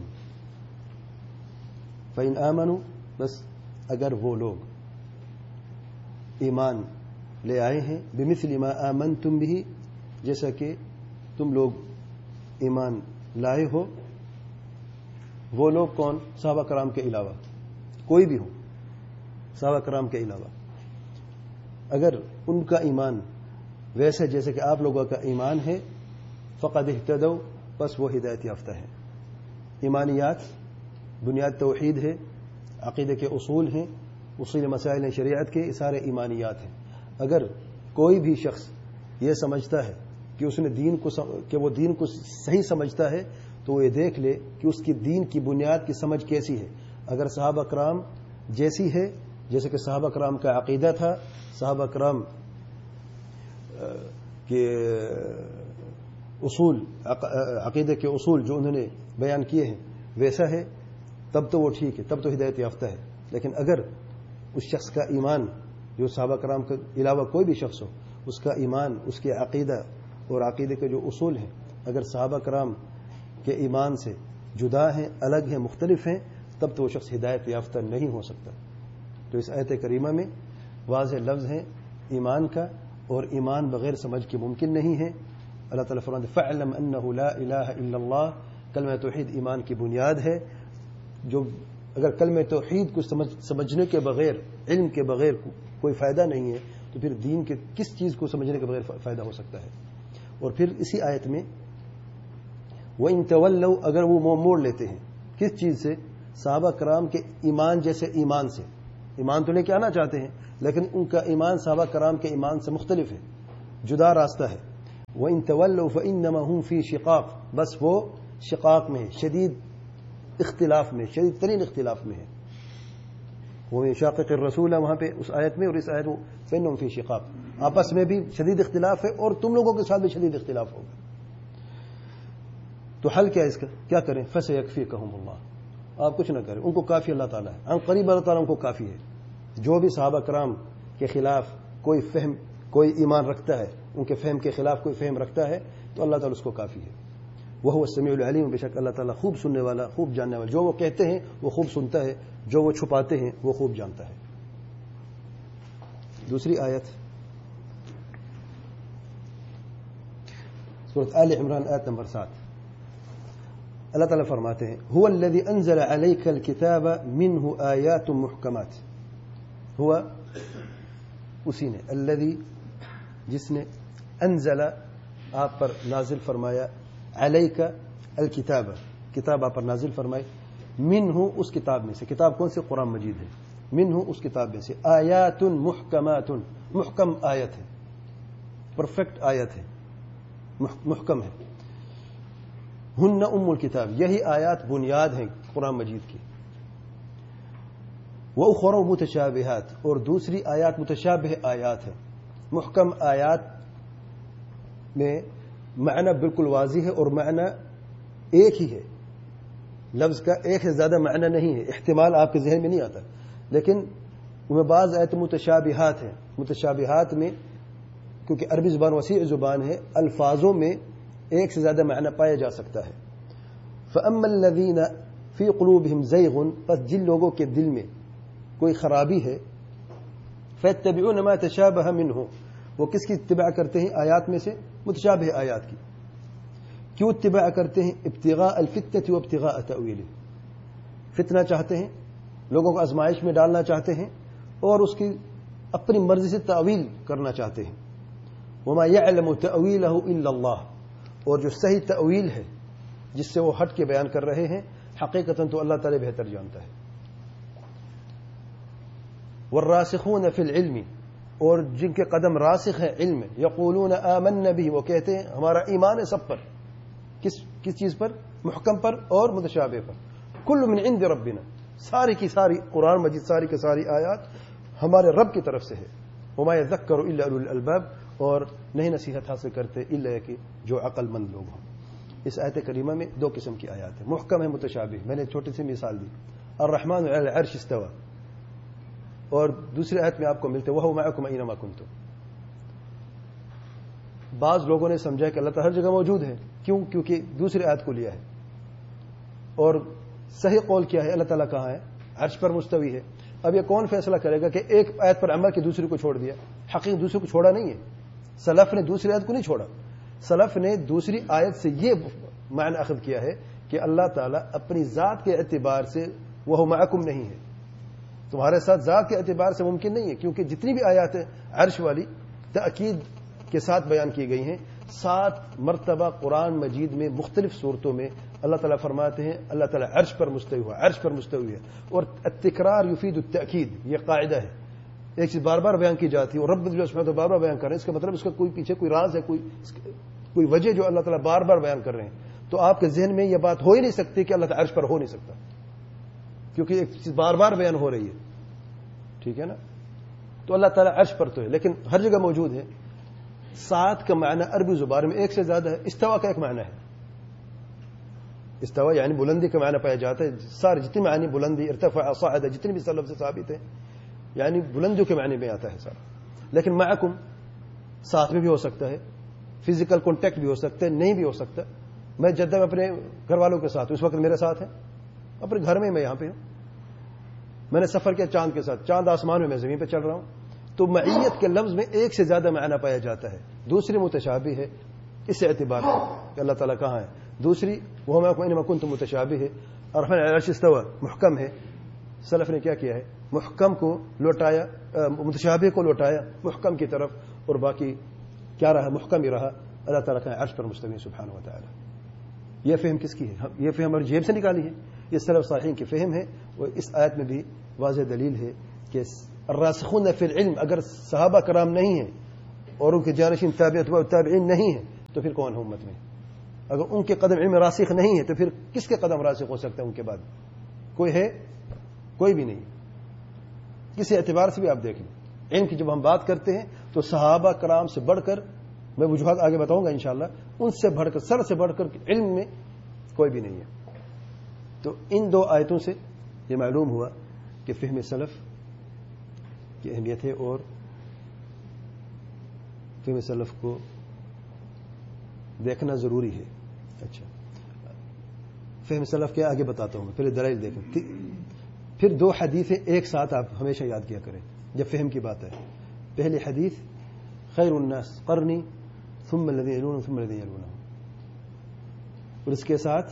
فَإِنْ آمَنُوا, بس اگر وہ لوگ ایمان لے آئے ہیں, بِمِثْلِ مَا آمَنْتُمْ بِهِ, جیسا کہ تم لوگ ایمان لائے ہو. وہ لوگ کون؟ صحابہ کرام کے علاوہ, کوئی بھی ہو صحابہ کرام کے علاوہ. اگر ان کا ایمان ویسے جیسے کہ آپ لوگوں کا ایمان ہے, فقد اہتدوا, بس وہ ہدایت یافتہ ہے. ایمانیات بنیاد توحید ہے, عقیدے کے اصول ہیں, اصول مسائل ہیں شریعت کے, سارے ایمانیات ہیں. اگر کوئی بھی شخص یہ سمجھتا ہے کہ اس نے کہ وہ دین کو صحیح سمجھتا ہے تو وہ یہ دیکھ لے کہ اس کی دین کی بنیاد کی سمجھ کیسی ہے. اگر صحابہ کرام جیسی ہے, جیسے کہ صحابہ کرام کا عقیدہ تھا, صحابہ کرام کے اصول, عقیدے کے اصول جو انہوں نے بیان کیے ہیں ویسا ہے, تب تو وہ ٹھیک ہے, تب تو ہدایت یافتہ ہے. لیکن اگر اس شخص کا ایمان, جو صحابہ کرام کے علاوہ کوئی بھی شخص ہو, اس کا ایمان, اس کے عقیدہ اور عقیدے کے جو اصول ہیں اگر صحابہ کرام کے ایمان سے جدا ہیں, الگ ہیں, مختلف ہیں, تب تو وہ شخص ہدایت یافتہ نہیں ہو سکتا. تو اس آیت کریمہ میں واضح لفظ ہیں ایمان کا, اور ایمان بغیر سمجھ کے ممکن نہیں ہے. اللہ تعالیٰ فرماتے فَاعْلَمْ أَنَّهُ لَا إِلَٰهَ إِلَّا اللَّهُ. کلمہ توحید ایمان کی بنیاد ہے. جو اگر کلمہ توحید کو سمجھنے کے بغیر, علم کے بغیر کوئی فائدہ نہیں ہے, تو پھر دین کے کس چیز کو سمجھنے کے بغیر فائدہ ہو سکتا ہے. اور پھر اسی آیت میں وَإِن تَوَلَّوْا, اگر وہ موڑ لیتے ہیں کس چیز سے؟ صحابہ کرام کے ایمان جیسے ایمان سے. ایمان تو لے کے آنا چاہتے ہیں لیکن ان کا ایمان صحابہ کرام کے ایمان سے مختلف ہے, جدا راستہ ہے. وَإِن تَوَلَّوْا فَإِنَّمَا هُمْ فِي شِقَاق، بس وہ شقاق میں، شدید اختلاف میں، شدید ترین اختلاف میں ہے. وہ شاقق الرسول ہے وہاں پہ اس آیت میں، اور اس آیت میں فَإِنَّهُمْ فِي شِقَاق، آپس میں بھی شدید اختلاف ہے اور تم لوگوں کے ساتھ بھی شدید اختلاف ہوگا. تو حل کیا اس کا؟ کیا کریں؟ فَسَيَكْفِيكَهُمُ اللَّهُ، آپ کچھ نہ کریں، ان کو کافی اللہ تعالیٰ ہے. ہم قریب اللہ تعالیٰ ان کو کافی ہے. جو بھی صحابہ کرام کے خلاف کوئی فہم، کوئی ایمان رکھتا ہے، ان کے فہم کے خلاف کوئی فہم رکھتا ہے، تو اللہ تعالیٰ اس کو کافی ہے. وَهُوَ السَّمِيعُ الْعَلِيمُ، بے شک اللہ تعالیٰ خوب سننے والا، خوب جاننے والا. جو وہ کہتے ہیں وہ خوب سنتا ہے، جو وہ چھپاتے ہیں وہ خوب جانتا ہے. دوسری آیت سورۃ آل عمران آیت نمبر 7. اللہ تعالیٰ فرماتے ہیں هو الذي انزل عليك الكتاب منه آيات محكمات. ہوا اسی نے، الذي جس نے، انزل آپ پر نازل فرمایا، علیک الکتاب کتاب آپ پر نازل فرمائی، منہ اس کتاب میں سے. کتاب کون سے؟ قرآن مجید ہے. منہ اس کتاب میں سے، آیات محکمات، محکم آیت ہے، پرفیکٹ آیت ہے، محکم ہے. ہن ام الکتاب، یہی آیات بنیاد ہیں قرآن مجید کی. وَأُخَرُ مُتَشَابِهَاتٌ، اور دوسری آیات متشابہ آیات ہیں. محکم آیات میں معنی بالکل واضح ہے اور معنی ایک ہی ہے، لفظ کا ایک سے زیادہ معنی نہیں ہے، احتمال آپ کے ذہن میں نہیں آتا. لیکن وہ بعض آیت متشابہات ہیں. متشابہات میں کیونکہ عربی زبان وسیع زبان ہے، الفاظوں میں ایک سے زیادہ معنی پایا جا سکتا ہے. فَأَمَّا الَّذِينَ فِي قُلُوبِهِمْ زَيْغٌ، پس جن لوگوں کے دل میں کوئی خرابی ہے، فَيَتَّبِعُونَ مَا تَشَابَهَ مِنْهُ، وہ کس کی اتباع کرتے ہیں؟ آیات میں سے متشابہ آیات کی. کیوں اتباع کرتے ہیں؟ ابتغاء الفتنة وابتغاء تأویلہ، فتنہ چاہتے ہیں، لوگوں کو آزمائش میں ڈالنا چاہتے ہیں اور اس کی اپنی مرضی سے تعویل کرنا چاہتے ہیں. وما يعلم تأویلہ الا اللہ، اور جو صحیح تعویل ہے جس سے وہ ہٹ کے بیان کر رہے ہیں، حقیقتاً تو اللہ تعالی بہتر جانتا ہے. والراسخون فی العلم، اور جن کے قدم راسخ ہیں علم میں، یقولون آمنا به، وہ کہتے ہیں ہمارا ایمان ہے سب پر. کس چیز پر؟ محکم پر اور متشابہ پر. کل من عند ربنا، ساری کی ساری قرآن مجید، ساری کی ساری آیات ہمارے رب کی طرف سے ہے. وما يذکر الا اولو الالباب، اور نہیں نصیحت حاصل کرتے الا کہ جو عقل مند لوگ ہوں. اس آیت کریمہ میں دو قسم کی آیات ہیں، محکم ہے، متشابہ. میں نے چھوٹی سی مثال دی، الرحمن علی العرش استوى، اور دوسری آیت میں آپ کو ملتے وَهُوَ مَعَكُمْ أَيْنَمَا كُنتُمْ. بعض لوگوں نے سمجھا کہ اللہ تعالیٰ ہر جگہ موجود ہے. کیوں؟ کیونکہ دوسری آیت کو لیا ہے. اور صحیح قول کیا ہے؟ اللہ تعالیٰ کہاں ہے؟ عرش پر مستوی ہے. اب یہ کون فیصلہ کرے گا کہ ایک آیت پر عمل کی دوسری کو چھوڑ دیا؟ حقیقت دوسری کو چھوڑا نہیں ہے. سلف نے دوسری آیت کو نہیں چھوڑا، سلف نے دوسری آیت سے یہ معنی اخذ کیا ہے کہ اللہ تعالیٰ اپنی ذات کے اعتبار سے وہ معکم نہیں ہے، تمہارے ساتھ ذات کے اعتبار سے ممکن نہیں ہے. کیونکہ جتنی بھی آیات ہیں عرش والی تأکید کے ساتھ بیان کی گئی ہیں. 7 مرتبہ قرآن مجید میں مختلف صورتوں میں اللہ تعالیٰ فرماتے ہیں اللہ تعالیٰ عرش پر مستوی ہوا، عرش پر مستوی ہے. اور التکرار یفید التأکید، یہ قاعدہ ہے. ایک چیز بار بار بیان کی جاتی ہے اور رب العزت بار بار بیان کر رہے ہیں، اس کا مطلب اس کا کوئی پیچھے کوئی راز ہے، کوئی وجہ جو اللہ تعالیٰ بار بار بیان کر رہے ہیں. تو آپ کے ذہن میں یہ بات ہو ہی نہیں سکتی کہ اللہ تعالیٰ عرش پر ہو نہیں سکتا، کیونکہ ایک چیز بار بار بیان ہو رہی ہے. ٹھیک ہے نا؟ تو اللہ تعالیٰ عرش پر تو ہے لیکن ہر جگہ موجود ہے. 7 کا معنی عربی زبان میں ایک سے زیادہ ہے. استوا کا ایک معنی ہے، استوا یعنی بلندی کا معنی پایا جاتا ہے. سارے جتنے معنی بلندی، ارتفع، صعد، جتنے بھی سلف سے ثابت ہیں یعنی بلندیوں کے معنی میں آتا ہے سارا. لیکن معکم ساتھ میں بھی ہو سکتا ہے، فزیکل کانٹیکٹ بھی ہو سکتا ہے، نہیں بھی ہو سکتا. میں جدہ میں اپنے گھر والوں کے ساتھ، اس وقت میرے ساتھ ہے، اپنے گھر میں یہاں پہ ہوں. میں نے سفر کیا چاند کے ساتھ، چاند آسمان میں زمین پہ چل رہا ہوں. تو معیت کے لفظ میں ایک سے زیادہ معنی پایا جاتا ہے. دوسری متشابہ ہے اس اعتبار سے کہ اللہ تعالیٰ کہاں ہے. دوسری وہ میں کنتم متشابہ ہے. الرحمن علی العرش استوى محکم ہے. سلف نے کیا کیا ہے؟ محکم کو لوٹایا، متشابہ کو لوٹایا محکم کی طرف، اور باقی کیا رہا؟ محکم ہی رہا. اللہ تعالیٰ کا عرش پر مستوی سبحانہ و تعالی. یہ فہم کس کی ہے؟ یہ فہم ہماری جیب سے نکالی ہے؟ یہ سلف صالحین کی فہم ہے. اور اس آیت میں بھی واضح دلیل ہے کہ الراسخون فی العلم، اگر صحابہ کرام نہیں ہیں اور ان کے جانشین تابعین نہیں ہیں تو پھر کون ہے امت میں؟ اگر ان کے قدم علم راسخ نہیں ہے تو پھر کس کے قدم راسخ ہو سکتے ہیں ان کے بعد؟ کوئی ہے؟ کوئی بھی نہیں. کسی اعتبار سے بھی آپ دیکھ لیں. علم کی جب ہم بات کرتے ہیں تو صحابہ کرام سے بڑھ کر، میں وجوہات آگے بتاؤں گا انشاءاللہ، ان سے بڑھ کر، سر سے بڑھ کر علم میں کوئی بھی نہیں ہے. تو ان دو آیتوں سے یہ معلوم ہوا کہ فہم سلف کی اہمیت ہے، اور فہم سلف کو دیکھنا ضروری ہے. اچھا، فہم سلف کے آگے بتاتا ہوں، پہلے دلائل دیکھیں. پھر دو حدیثیں ایک ساتھ آپ ہمیشہ یاد کیا کریں جب فہم کی بات ہے. پہلی حدیث خیر الناس قرنی ثم الذین یلونہم ثم الذین یلونہم، اور اس کے ساتھ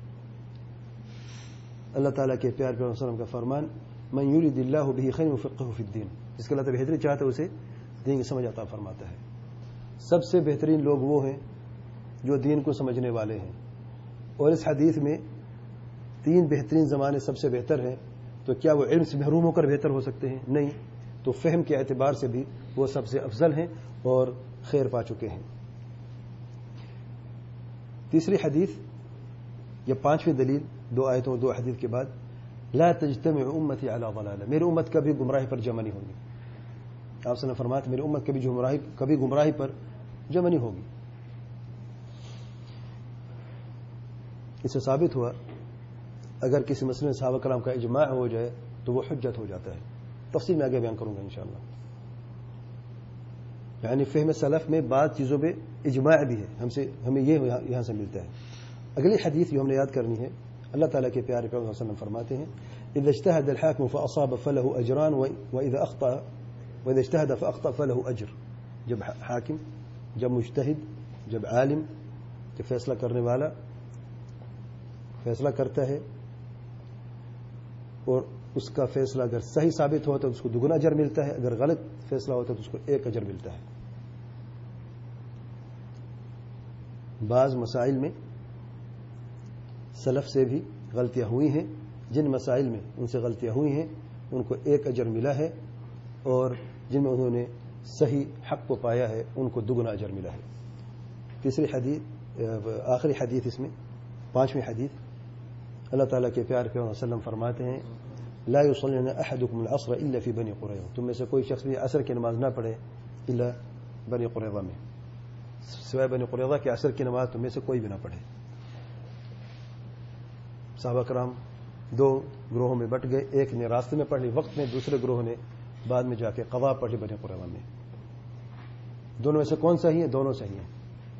اللہ تعالیٰ کے پیار پیغمبر صلی اللہ علیہ وسلم کا فرمان من یرید اللہ بہ خیرا یفقہہ فی الدین، جس کے اللہ تعالیٰ بہتری چاہتا ہے اسے دین کی سمجھ عطا فرماتا ہے. سب سے بہترین لوگ وہ ہیں جو دین کو سمجھنے والے ہیں. اور اس حدیث میں 3 بہترین زمانے سب سے بہتر ہیں، تو کیا وہ علم سے محروم ہو کر بہتر ہو سکتے ہیں؟ نہیں. تو فہم کے اعتبار سے بھی وہ سب سے افضل ہیں اور خیر پا چکے ہیں. تیسری حدیث، یہ 5ویں دلیل، 2 آیتوں 2 حدیث کے بعد، لا تجتمع امتی علی ضلالہ، میری امت کبھی گمراہی پر جمع نہیں ہوگی. آپ صلی اللہ علیہ وسلم فرماتے میری امت کبھی گمراہی پر جمع نہیں ہوگی. اس سے ثابت ہوا اگر کسی مسئلے میں صحابہ کرام کا اجماع ہو جائے تو وہ حجت ہو جاتا ہے. تفصیل میں آگے بیان کروں گا انشاءاللہ. یعنی فہم سلف میں بعض چیزوں پہ اجماع بھی ہے، ہمیں یہ یہاں سے ملتا ہے. اگلی حدیث جو ہم نے یاد کرنی ہے، اللہ تعالیٰ کے پیارے پیغمبر صلی اللہ علیہ وسلم فرماتے ہیں اذا اجتهد الحاكم فاصاب فله اجران واذا اجتهد فاخطا فله اجر. جب حاکم، جب مجتہد، جب عالم، جب فیصلہ کرنے والا فیصلہ کرتا ہے اور اس کا فیصلہ اگر صحیح ثابت ہو تو اس کو 2 گنا اجر ملتا ہے، اگر غلط فیصلہ ہوتا ہے تو اس کو 1 اجر ملتا ہے. بعض مسائل میں سلف سے بھی غلطیاں ہوئی ہیں، جن مسائل میں ان سے غلطیاں ہوئی ہیں ان کو 1 اجر ملا ہے، اور جن میں انہوں نے صحیح حق کو پایا ہے ان کو 2 گنا اجر ملا ہے. تیسری حدیث، آخری حدیث اس میں 5ویں حدیث، اللہ تعالیٰ کے پیارے پیغمبر صلی اللہ علیہ وسلم فرماتے ہیں لا یصلین احدکم العصر الا فی بنی قریظہ، تم میں سے کوئی شخص بھی عصر کی نماز نہ پڑھے الا بنی قریظہ میں، سوائے بنی قریظہ کے عصر کی نماز تم میں سے کوئی بھی نہ پڑھے. صحابہ کرام 2 گروہوں میں بٹ گئے، ایک نے راستے میں پڑھ لی وقت میں، دوسرے گروہ نے بعد میں جا کے قضا پڑھ لی بنی قریظہ میں. دونوں میں سے کون صحیح ہے؟ دونوں صحیح ہیں.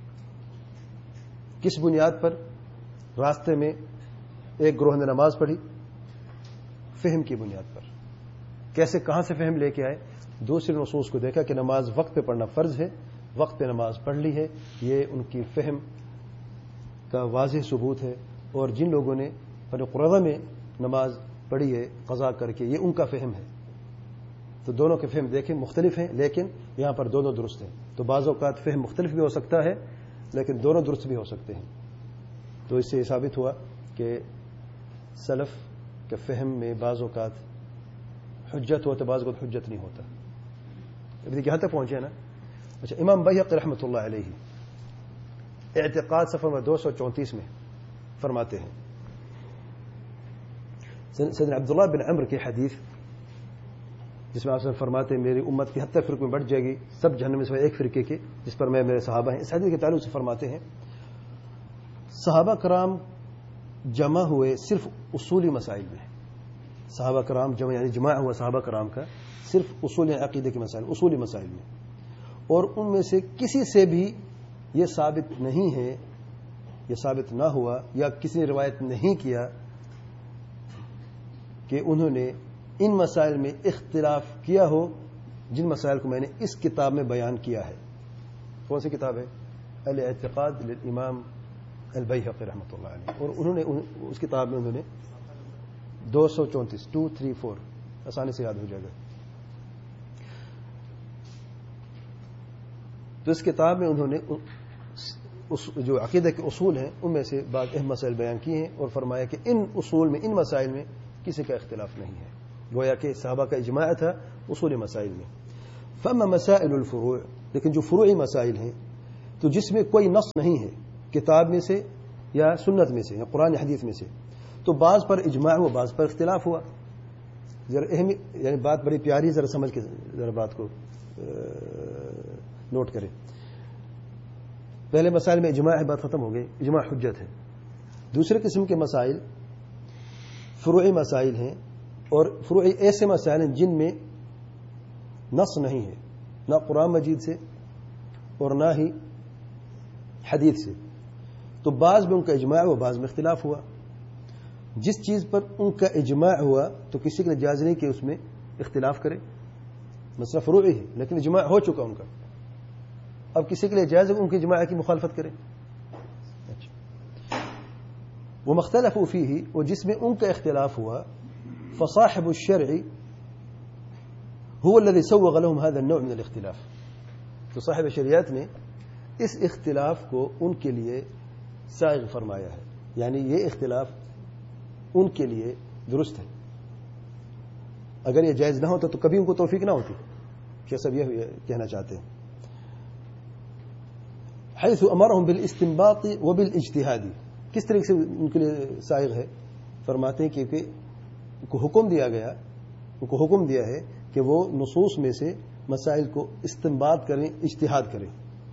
کس بنیاد پر؟ راستے میں ایک گروہ نے نماز پڑھی، فہم کی بنیاد پر. کیسے، کہاں سے فہم لے کے آئے؟ دوسرے نصوص کو دیکھا کہ نماز وقت پہ پڑھنا فرض ہے، وقت پہ نماز پڑھ لی ہے، یہ ان کی فہم کا واضح ثبوت ہے. اور جن لوگوں نے بنی قریظہ میں نماز پڑھی ہے قضا کر کے، یہ ان کا فہم ہے. تو دونوں کے فہم دیکھیں مختلف ہیں، لیکن یہاں پر دونوں درست ہیں. تو بعض اوقات فہم مختلف بھی ہو سکتا ہے لیکن دونوں درست بھی ہو سکتے ہیں. تو اس سے یہ ثابت ہوا کہ سلف کے فہم میں بعض اوقات حجت ہوتا، بعض اوقات حجت نہیں ہوتا. ابھی یہاں تک پہنچے نا. اچھا، امام بیہقی رحمۃ اللہ علیہ اعتقاد صفحہ 234 میں فرماتے ہیں سیدنا عبداللہ بن عمر کی حدیث جس میں آپ سے فرماتے ہیں میری امت کی 70 فرقے میں بٹ جائے گی، سب جہنم میں سے 1 فرقے کے جس پر میں میرے صحابہ ہیں. اس حدیث کے تعلق سے فرماتے ہیں صحابہ کرام جمع ہوئے صرف اصولی مسائل میں. صحابہ کرام جمع یعنی جمع ہوا صحابہ کرام کا صرف اصول عقیدے کے مسائل، اصولی مسائل میں، اور ان میں سے کسی سے بھی یہ ثابت نہیں ہے، یہ ثابت نہ ہوا یا کسی نے روایت نہیں کیا کہ انہوں نے ان مسائل میں اختلاف کیا ہو جن مسائل کو میں نے اس کتاب میں بیان کیا ہے. کون سی کتاب ہے؟ الاعتقاد للامام البیہقی رحمۃ اللہ علیہ. اور انہوں نے اس کتاب میں انہوں نے 234 234 آسانی سے یاد ہو جائے گا. تو اس کتاب میں انہوں نے جو عقیدہ کے اصول ہیں ان میں سے بعض اہم مسائل بیان کیے ہیں اور فرمایا کہ ان اصول میں، ان مسائل میں کسی کا اختلاف نہیں ہے. گویا کہ صحابہ کا اجماع تھا اصول مسائل میں. فاما مسائل الفروع، لیکن جو فروعی مسائل ہیں تو جس میں کوئی نص نہیں ہے کتاب میں سے یا سنت میں سے یا قرآن حدیث میں سے، تو بعض پر اجماع ہوا، بعض پر اختلاف ہوا. ذرا یعنی بات بڑی پیاری، ذرا سمجھ کے ذرا بات کو نوٹ کریں. پہلے مسائل میں اجماع ہے، بات ختم ہو گئی، اجماع حجت ہے. دوسرے قسم کے مسائل فروعی مسائل ہیں، اور فروعی ایسے مسائل ہیں جن میں نص نہیں ہے، نہ قرآن مجید سے اور نہ ہی حدیث سے. تو بعض میں ان کا اجماع ہوا، بعض میں اختلاف ہوا. جس چیز پر ان کا اجماع ہوا تو کسی کے لیے جائز نہیں کہ اس میں اختلاف کرے. مسئلہ فروعی ہے لیکن اجماع ہو چکا ان کا، اب کسی کے لیے جائز ہے ان کی اجماع کی مخالفت کرے. وہ مختلف فیہ، اور جس میں ان کا اختلاف ہوا، فصاحب الشرع هو الذي سوغ لهم هذا النوع من الاختلاف. تو صاحب شریعت نے اس اختلاف کو ان کے لیے سائغ فرمایا ہے، یعنی یہ اختلاف ان کے لیے درست ہے. اگر یہ جائز نہ ہوتا تو کبھی ان کو توفیق نہ ہوتی. کیا سب یہ کہنا چاہتے ہیں؟ حيث امرهم بالاستنباط وبالاجتهاد، کس طریقے سے ان کے لیے سائغ ہے؟ فرماتے ہیں کہ ان کو حکم دیا گیا، ان کو حکم دیا ہے کہ وہ نصوص میں سے مسائل کو استنباط کریں، اجتہاد کریں.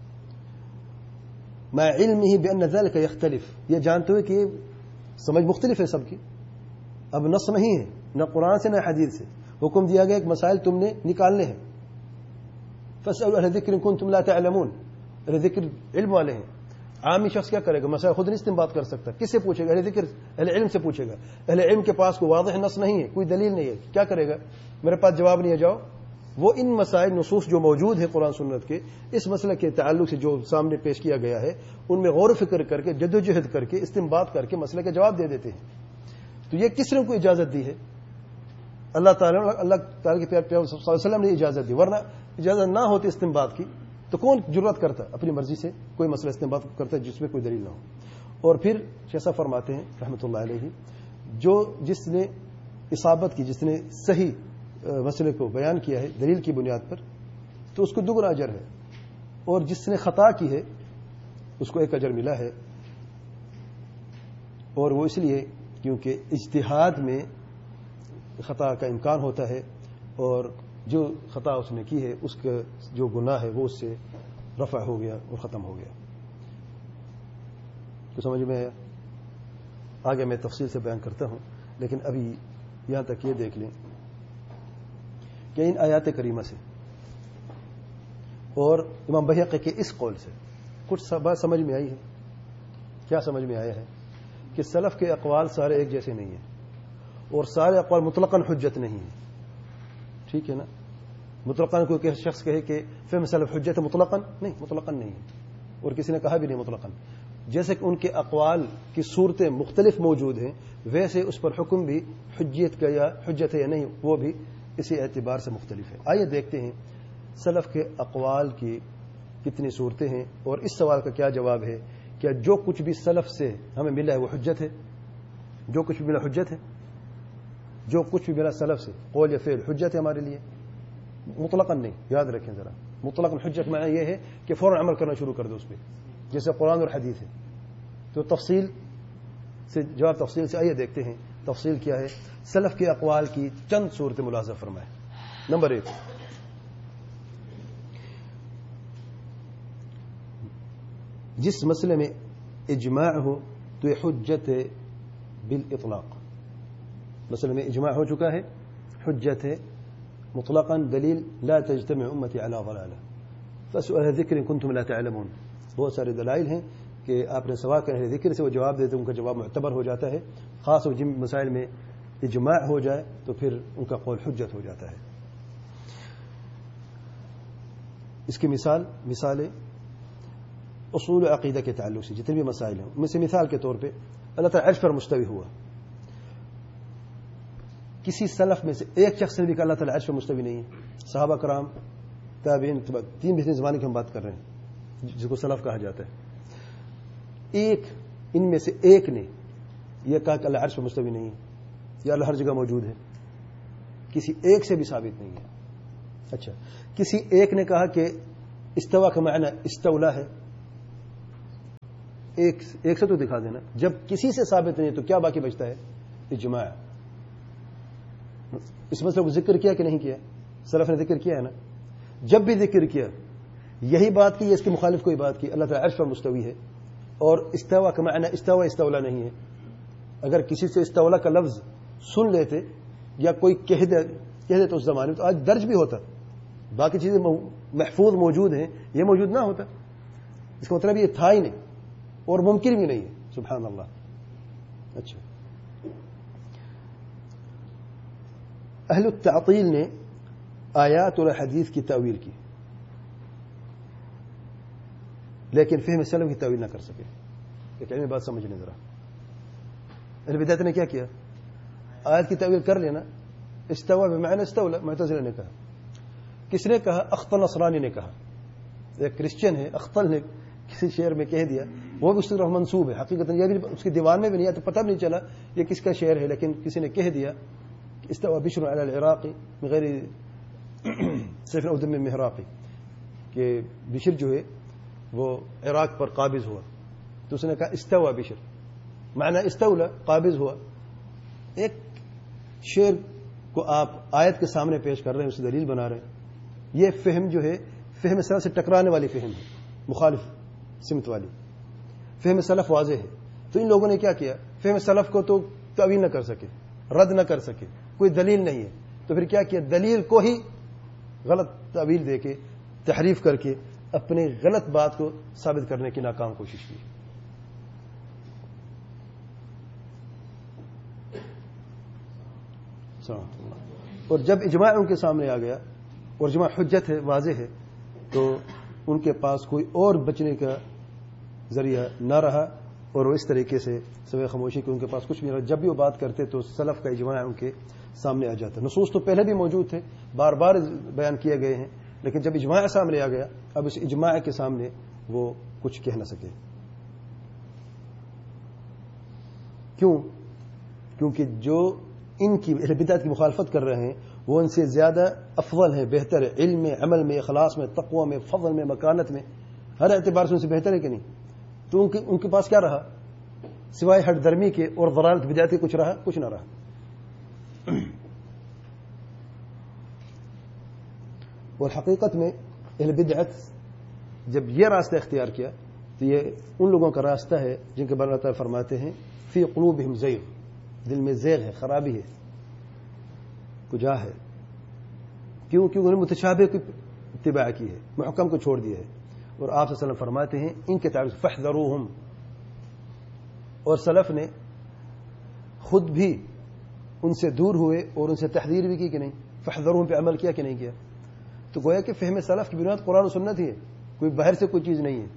مع علمه بان ذلك يختلف، یہ جانتے ہوئے کہ سمجھ مختلف ہے سب کی، اب نص نہیں ہے نہ قرآن سے نہ حدیث سے. حکم دیا گیا کہ مسائل تم نے نکالنے ہیں. فاسألوا اہل ذکر ان کنتم لا تعلمون، اہل ذکر علم والے ہیں. عامی شخص کیا کرے گا؟ مسائل خود نہیں استنباط کر سکتا، کس سے پوچھے گا؟ اہل ذکر، اہل علم سے پوچھے گا. اہل علم کے پاس کوئی واضح نص نہیں ہے، کوئی دلیل نہیں ہے، کیا کرے گا؟ میرے پاس جواب نہیں ہے، جاؤ. وہ ان مسائل نصوص جو موجود ہے قرآن سنت کے اس مسئلے کے تعلق سے جو سامنے پیش کیا گیا ہے ان میں غور و فکر کر کے جدوجہد کر کے استنباط کر کے مسئلے کا جواب دے دیتے ہیں. تو یہ کس نے کو اجازت دی ہے؟ اللہ تعالیٰ کے پیارے پیغمبر صلی اللہ علیہ وسلم نے اجازت دی. ورنہ اجازت نہ ہوتی استنباط کی تو کون جرات کرتا اپنی مرضی سے کوئی مسئلہ استنباط کرتا ہے جس میں کوئی دلیل نہ ہو. اور پھر جیسا فرماتے ہیں رحمۃ اللہ علیہ، جس نے اصابت کی، جس نے صحیح مسئلے کو بیان کیا ہے دلیل کی بنیاد پر، تو اس کو دگنا اجر ہے، اور جس نے خطا کی ہے اس کو ایک اجر ملا ہے. اور وہ اس لیے کیونکہ اجتہاد میں خطا کا امکان ہوتا ہے، اور جو خطا اس نے کی ہے اس کا جو گناہ ہے وہ اس سے رفع ہو گیا اور ختم ہو گیا. تو سمجھ میں آگے میں تفصیل سے بیان کرتا ہوں، لیکن ابھی یہاں تک یہ دیکھ لیں کہ ان آیات کریمہ سے اور امام بحقی کے اس قول سے کچھ بات سمجھ میں آئی ہے. کیا سمجھ میں آیا ہے؟ کہ سلف کے اقوال سارے ایک جیسے نہیں ہیں، اور سارے اقوال مطلقاً حجت نہیں ہیں. ٹھیک ہے نا؟ مطلقاً کوئی شخص کہے کہ فہم سلف حجت ہے، مطلقاً نہیں، مطلقاً نہیں ہے، اور کسی نے کہا بھی نہیں مطلقاً. جیسے کہ ان کے اقوال کی صورتیں مختلف موجود ہیں، ویسے اس پر حکم بھی حجت ہے یا نہیں وہ بھی اسی اعتبار سے مختلف ہے. آئیے دیکھتے ہیں سلف کے اقوال کی کتنی صورتیں ہیں، اور اس سوال کا کیا جواب ہے. کیا جو کچھ بھی سلف سے ہمیں ملا ہے وہ حجت ہے؟ جو کچھ بھی ملا حجت ہے؟ جو کچھ بھی ملا سلف سے قول یا فعل حجت ہے ہمارے لیے؟ مطلقاً نہیں. یاد رکھیں ذرا، مطلقاً حجت معنی یہ ہے کہ فوراً عمل کرنا شروع کر دو اس پہ، جیسے قرآن اور حدیث ہے. تو تفصیل سے جواب تفصیل سے آئیے دیکھتے ہیں تفصیل کیا ہے. سلف کے اقوال کی چند صورتیں ملاحظہ فرمائیں. نمبر 1، جس مسئلے میں اجماع ہو تو یہ حجت ہے بالاطلاق. مسئلے میں اجماع ہو چکا ہے، حجت ہے مطلقاً. دلیل لا تجتمع امتی علی ضلالہ فاسألوا اہل ذکر ان کنتم لا تعلمون. بہت سارے دلائل ہیں کہ آپ نے سوال کرنے ذکر سے وہ جواب دیتے، ان کا جواب معتبر ہو جاتا ہے. خاص اور جن مسائل میں اجماع ہو جائے تو پھر ان کا قول حجت ہو جاتا ہے. اس کی مثالیں اصول عقیدہ کے تعلق سے جتنے بھی مسائل ہیں ان میں سے مثال کے طور پہ اللہ تعالیٰ عرش پر مستوی ہوا. کسی سلف میں سے ایک شخص نے بھی کہا اللہ تعالیٰ عرش پر مستوی نہیں ہے. صحابہ کرام، تابعین، 3 بہترین زمانے کی ہم بات کر رہے ہیں جس کو سلف کہا جاتا ہے. ایک ان میں سے ایک نے یہ کہا کہ اللہ عرش پر مستوی نہیں ہے یا اللہ ہر جگہ موجود ہے. کسی ایک سے بھی ثابت نہیں ہے. اچھا، کسی ایک نے کہا کہ استوا کا معنی استولا ہے ایک سے تو دکھا دینا. جب کسی سے ثابت نہیں تو کیا باقی بچتا ہے؟ اجماع. اس مسئلے کو ذکر کیا کہ نہیں کیا؟ سلف نے ذکر کیا ہے نا. جب بھی ذکر کیا یہی بات کی, اس کے مخالف کوئی بات کی. اللہ تعالیٰ عرش پر مستوی ہے اور استوا کا معنی استوا استولا نہیں ہے. اگر کسی سے استولا کا لفظ سن لیتے یا کوئی کہہ دے تو اس زمانے میں تو آج درج بھی ہوتا, باقی چیزیں محفوظ موجود ہیں, یہ موجود نہ ہوتا. اس کا مطلب یہ تھا ہی نہیں اور ممکن بھی نہیں ہے. سبحان اللہ. اچھا, اہل التعطیل نے آیات اور حدیث کی تاویل کی لیکن فہم سلف کی تاویل نہ کر سکے. ایک علمی بات سمجھنے ذرا. اہل بدعت نے کیا کیا؟ آیت کی تاویل کر لینا. استوا بمعنی استولا, معتزلہ نے کہا. کس نے کہا؟ اخطل نصرانی نے کہا. ایک کرسچن ہے, اخطل نے کسی شعر میں کہہ دیا, وہ بھی اس طرح منسوب ہے. حقیقت یہ بھی اس کے دیوان میں بھی نہیں آیا تو پتہ بھی نہیں چلا یہ کس کا شعر ہے, لیکن کسی نے کہہ دیا استوا بشر علی العراقی من غیر سیف او دم محراقی, کہ بشر جو ہے وہ عراق پر قابض ہوا. تو اس نے کہا استوا بشر, معنی استولا قابض ہوا. ایک شعر کو آپ آیت کے سامنے پیش کر رہے ہیں, اسے دلیل بنا رہے ہیں. یہ فہم جو ہے فہم سلف سے ٹکرانے والی فہم ہے, مخالف سمت والی. فہم سلف واضح ہے. تو ان لوگوں نے کیا کیا؟ فہم سلف کو تو تعویل نہ کر سکے, رد نہ کر سکے, کوئی دلیل نہیں ہے, تو پھر کیا کیا؟ دلیل کو ہی غلط تعویل دے کے, تحریف کر کے اپنی غلط بات کو ثابت کرنے کی ناکام کوشش کی. اور جب اجماع ان کے سامنے آ گیا اور اجماع حجت ہے, واضح ہے, تو ان کے پاس کوئی اور بچنے کا ذریعہ نہ رہا اور وہ اس طریقے سے سوائے خاموشی کے ان کے پاس کچھ نہیں رہا. جب بھی وہ بات کرتے تو سلف کا اجماع ان کے سامنے آ جاتا. نصوص تو پہلے بھی موجود تھے, بار بار بیان کیے گئے ہیں, لیکن جب اجماع سامنے آ گیا اب اس اجماع کے سامنے وہ کچھ کہہ نہ سکے. کیوں؟ کیونکہ جو ان کی اہل بدعت کی مخالفت کر رہے ہیں وہ ان سے زیادہ افضل ہے, بہتر ہے, علم میں, عمل میں, اخلاص میں, تقوی میں, فضل میں, مکانت میں, ہر اعتبار سے ان سے بہتر ہے کہ نہیں. تو ان کے پاس کیا رہا سوائے ہٹ درمی کے اور ضلالت بدعت کے؟ کچھ رہا؟ کچھ نہ رہا. اور حقیقت میں اہل بدعت جب یہ راستہ اختیار کیا تو یہ ان لوگوں کا راستہ ہے جن کے بارے میں اللہ تعالیٰ فرماتے ہیں فی قلوبہم زیغ, دل میں زیغ ہے, خرابی ہے, کجا ہے. کیوں؟ کیونکہ انہوں نے متشابہ کی اتباع کی ہے, محکم کو چھوڑ دیا ہے. اور آپ صلی اللہ علیہ وسلم فرماتے ہیں ان کے تعلق فاحذروہم, اور سلف نے خود بھی ان سے دور ہوئے اور ان سے تحذیر بھی کی کہ نہیں, فاحذروہم پہ عمل کیا کہ نہیں کیا. تو گویا کہ فہم سلف کی بنیاد قرآن و سنت ہی ہے, کوئی باہر سے کوئی چیز نہیں ہے.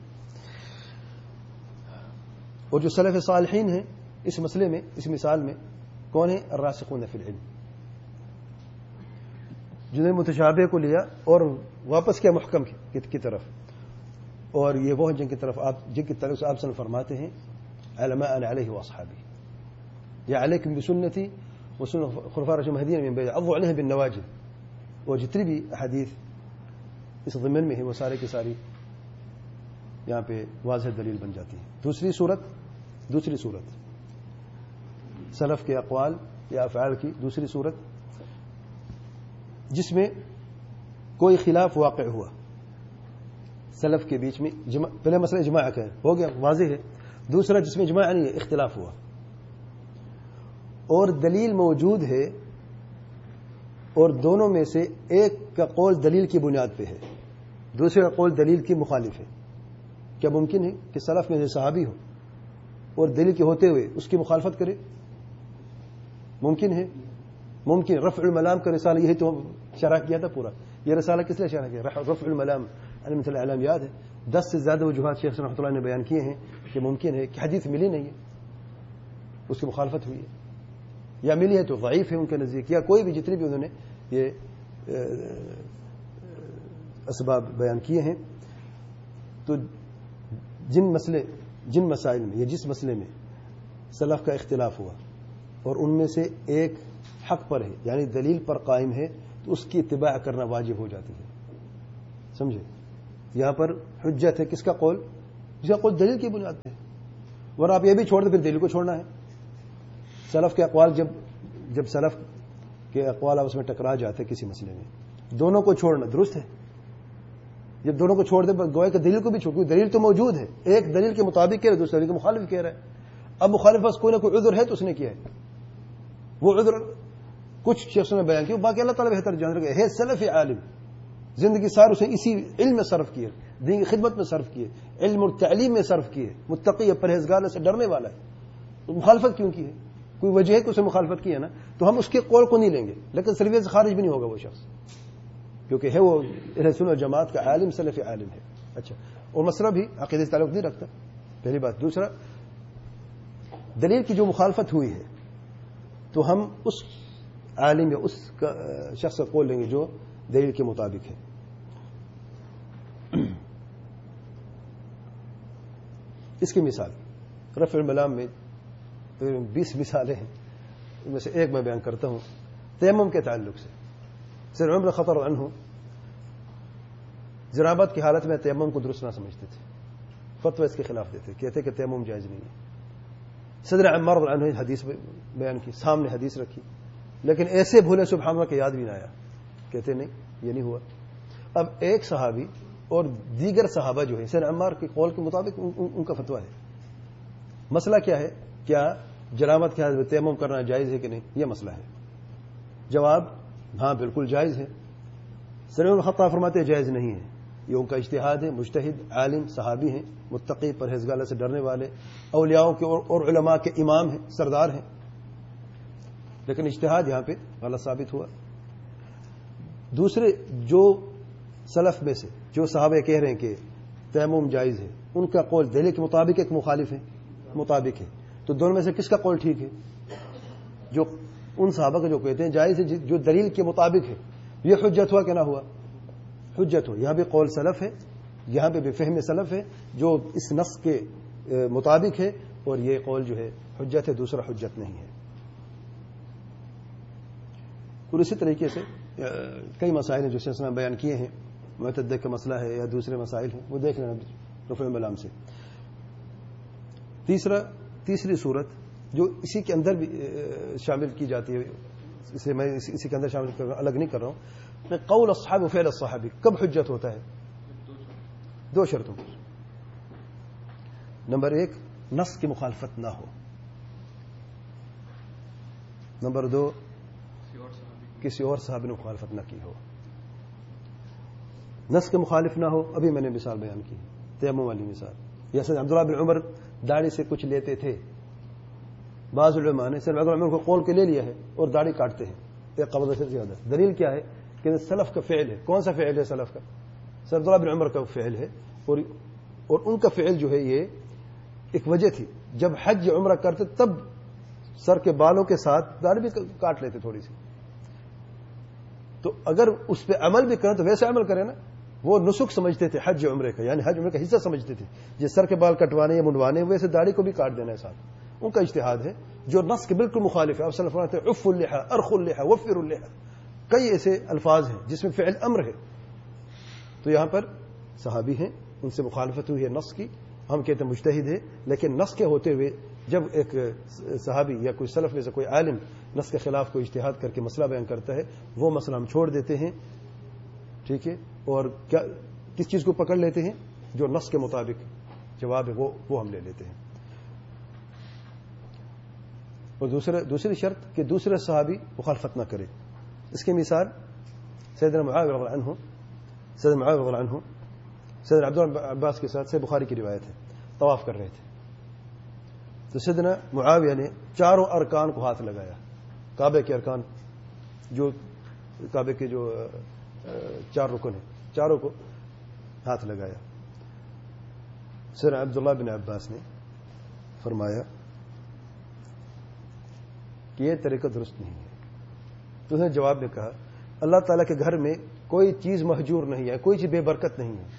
اور جو سلف صالحین ہیں اس مسئلے میں, اس مثال میں کون ہیں؟ الراسخون فی العلم, جنہوں نے متشابہ کو لیا اور واپس کیا محکم کی طرف. اور یہ وہ ہیں جن کی طرف سے آپ صلی اللہ علیہ وسلم فرماتے ہیں علماء علیہ واصحابی, یا علیکم بسنتی وسنة خلفاء الراشدین المہدیین من بعد عضوا علیہ بالنواجذ. اور جتنی بھی احادیث اس ضمن میں ہے وہ سارے کی ساری یہاں پہ واضح دلیل بن جاتی ہے. دوسری صورت سلف کے اقوال یا افعال کی دوسری صورت جس میں کوئی خلاف واقع ہوا سلف کے بیچ میں. پہلے مسئلہ اجماع کا ہے, ہو گیا, واضح ہے. دوسرا جس میں اجماع نہیں ہے, اختلاف ہوا اور دلیل موجود ہے اور دونوں میں سے ایک کا قول دلیل کی بنیاد پہ ہے, دوسرے کا قول دلیل کی مخالف ہے. کیا ممکن ہے کہ سلف میں سے صحابی ہو اور دلیل کے ہوتے ہوئے اس کی مخالفت کرے؟ ممکن ہے, ممکن. رفع الملام کا رسالہ یہی تو شرح کیا تھا پورا. یہ رسالہ کس نے شرح کیا؟ رفع الملام عن مثل الاعلام, یاد ہے 10 سے زیادہ وجوہات شیخ رحمۃ اللہ نے بیان کیے ہیں کہ ممکن ہے کہ حدیث ملی نہیں ہے, اس کی مخالفت ہوئی ہے, یا ملی ہے تو ضعیف ہے ان کے نزدیک, یا کوئی بھی جتنے بھی انہوں نے یہ اسباب بیان کیے ہیں. تو جن مسائل میں یا جس مسئلے میں سلف کا اختلاف ہوا اور ان میں سے ایک حق پر ہے یعنی دلیل پر قائم ہے تو اس کی اتباع کرنا واجب ہو جاتی ہے. سمجھے؟ یہاں پر حجت ہے کس کا قول؟ جس کا قول دلیل کی بنیاد پہ ہے. ورنہ آپ یہ بھی چھوڑ دیں پھر دلیل کو چھوڑنا ہے. سلف کے اقوال جب سلف کے اقوال آپس میں ٹکرا جاتے کسی مسئلے میں، دونوں کو چھوڑنا درست ہے. جب دونوں کو چھوڑ دیں گویا کہ دلیل کو بھی چھوڑ، دلیل تو موجود ہے، ایک دلیل کے مطابق کہہ رہے دوسرے دلیل کے مخالف کہہ رہا ہے. اب مخالف بس کوئی نہ کوئی عذر ہے تو اس نے کیا ہے، وہ عذر کچھ شخصوں نے بیان کیا، باقی اللہ تعالیٰ بہتر جان رہے ہے. سلف عالم زندگی سار اسے اسی علم میں صرف کیے، دین کی خدمت میں صرف کیے، علم اور تعلیم میں صرف کیے، متقی ہے، پرہیزگار سے ڈرنے والا ہے. تو مخالفت کیوں کی ہے؟ کوئی وجہ ہے کہ اسے مخالفت کی ہے نا، تو ہم اس کے قول کو نہیں لیں گے، لیکن سلفیت سے خارج بھی نہیں ہوگا وہ شخص، کیونکہ ہے وہ اہل سنت و جماعت کا عالم، سلف عالم ہے. اچھا، اور مسئلہ بھی عقیدے سے تعلق نہیں رکھتا، پہلی بات. دوسرا، دلیل کی جو مخالفت ہوئی ہے تو ہم اس عالم یا اس شخص کا قول لیں گے جو دلیل کے مطابق ہے. اس کی مثال رفع الملام میں 20 مثالیں ہیں، ان میں سے ایک میں بیان کرتا ہوں تیمم کے تعلق سے. سیدنا عمر خطر عنہ جنابت کی حالت میں تیمم کو درست نہ سمجھتے تھے، فتوی اس کے خلاف دیتے، کہتے کہ تیمم جائز نہیں ہے. سیدنا عمار رضی اللہ عنہ حدیث بیان کی، سامنے حدیث رکھی، لیکن ایسے بھولے سبحان اللہ کہ یاد بھی نہ آیا، کہتے نہیں یہ نہیں ہوا. اب ایک صحابی اور دیگر صحابہ جو ہیں سیدنا عمار کے قول کے مطابق ان کا فتویٰ ہے. مسئلہ کیا ہے؟ کیا جنابت کے حالت میں تیمم کرنا جائز ہے کہ نہیں؟ یہ مسئلہ ہے. جواب ہاں بالکل جائز ہے. سیدنا عمر خطاب فرماتے ہیں جائز نہیں ہے، یہ ان کا اجتہاد ہے. مجتہد عالم صحابی ہیں، متقی پرہیزگار اللہ سے ڈرنے والے، اولیاء کے اور علماء کے امام ہیں، سردار ہیں، لیکن اجتہاد یہاں پہ غلط ثابت ہوا. دوسرے جو سلف میں سے جو صحابہ کہہ رہے ہیں کہ تیمم جائز ہے، ان کا قول دلیل کے مطابق ایک مخالف ہے، مطابق ہے. تو دونوں میں سے کس کا قول ٹھیک ہے؟ جو ان صحابہ کا جو کہتے ہیں جائز ہے، جو دلیل کے مطابق ہے. یہ حجت ہوا کہ نہ ہوا؟ حجت ہو. یہاں بھی قول سلف ہے، یہاں پہ بھی فہم سلف ہے جو اس نص کے مطابق ہے، اور یہ قول جو ہے حجت ہے، دوسرا حجت نہیں ہے. اور اسی طریقے سے کئی مسائل ہیں جو سلسلہ میں بیان کیے ہیں، معتدہ کا مسئلہ ہے یا دوسرے مسائل ہیں، وہ دیکھ لینا رفع الملام سے. تیسری صورت جو اسی کے اندر بھی شامل کی جاتی ہے، اسے میں اسی کے اندر شامل کر رہا ہوں، الگ نہیں کر رہا ہوں. قول اصحاب و فعل الصحابی کب حجت ہوتا ہے؟ دو شرطوں پر. نمبر 1 نص کی مخالفت نہ ہو، نمبر 2 کسی اور صحابی نے مخالفت نہ کی ہو. نص کے مخالف نہ ہو. ابھی میں نے مثال بیان کی تیمم والی مثال. جیسے عبداللہ بن عمر داڑھی سے کچھ لیتے تھے، بعض علماء نے صرف عبداللہ بن عمر کو قول کے لے لیا ہے اور داڑھی کاٹتے ہیں ایک قبضہ سے زیادہ. دلیل کیا ہے؟ کہ سلف کا فعل ہے. کون سا فعل ہے سلف کا؟ صرف عبداللہ بن عمر کا فعل ہے، اور ان کا فعل جو ہے یہ ایک وجہ تھی. جب حج عمرہ کرتے تب سر کے بالوں کے ساتھ داڑھی بھی کاٹ لیتے تھوڑی سی. تو اگر اس پہ عمل بھی کریں تو ویسے عمل کریں نا. وہ نسک سمجھتے تھے حج عمرے کا، یعنی حج عمرے کا حصہ سمجھتے تھے. جس سر کے بال کٹوانے یا منڈوانے ویسے داڑھی کو بھی کاٹ دینا ہے ساتھ. ان کا اجتہاد ہے جو نص کے بالکل مخالف ہے. اب صلی اللہ علیہ وسلم عف اللحى، ارخ اللحى، وفر اللحى، کئی ایسے الفاظ ہیں جس میں فعل امر ہے. تو یہاں پر صحابی ہیں، ان سے مخالفت ہوئی ہے نص کی. ہم کہتے ہیں مجتہد ہے، لیکن نص کے ہوتے ہوئے جب ایک صحابی یا کوئی سلف میں سے کوئی عالم نص کے خلاف کوئی اجتہاد کر کے مسئلہ بیان کرتا ہے، وہ مسئلہ ہم چھوڑ دیتے ہیں. ٹھیک ہے، اور کیا کس چیز کو پکڑ لیتے ہیں؟ جو نص کے مطابق جواب ہے وہ ہم لے لیتے ہیں. اور دوسری شرط کہ دوسرے صحابی مخالفت نہ کرے. اس کی مثال سیدنا معاویہ رضی اللہ عنہ سیدنا عبداللہ عباس کے ساتھ سے بخاری کی روایت ہے، طواف کر رہے تھے. تو سیدنا معاویہ نے چاروں ارکان کو ہاتھ لگایا، کعبے کے ارکان، جو کعبے کے جو 4 رکن ہیں، چاروں کو ہاتھ لگایا. سیدنا عبداللہ بن عباس نے فرمایا کہ یہ طریقہ درست نہیں ہے. تو اس نے جواب میں کہا اللہ تعالیٰ کے گھر میں کوئی چیز مہجور نہیں ہے، کوئی چیز بے برکت نہیں ہے.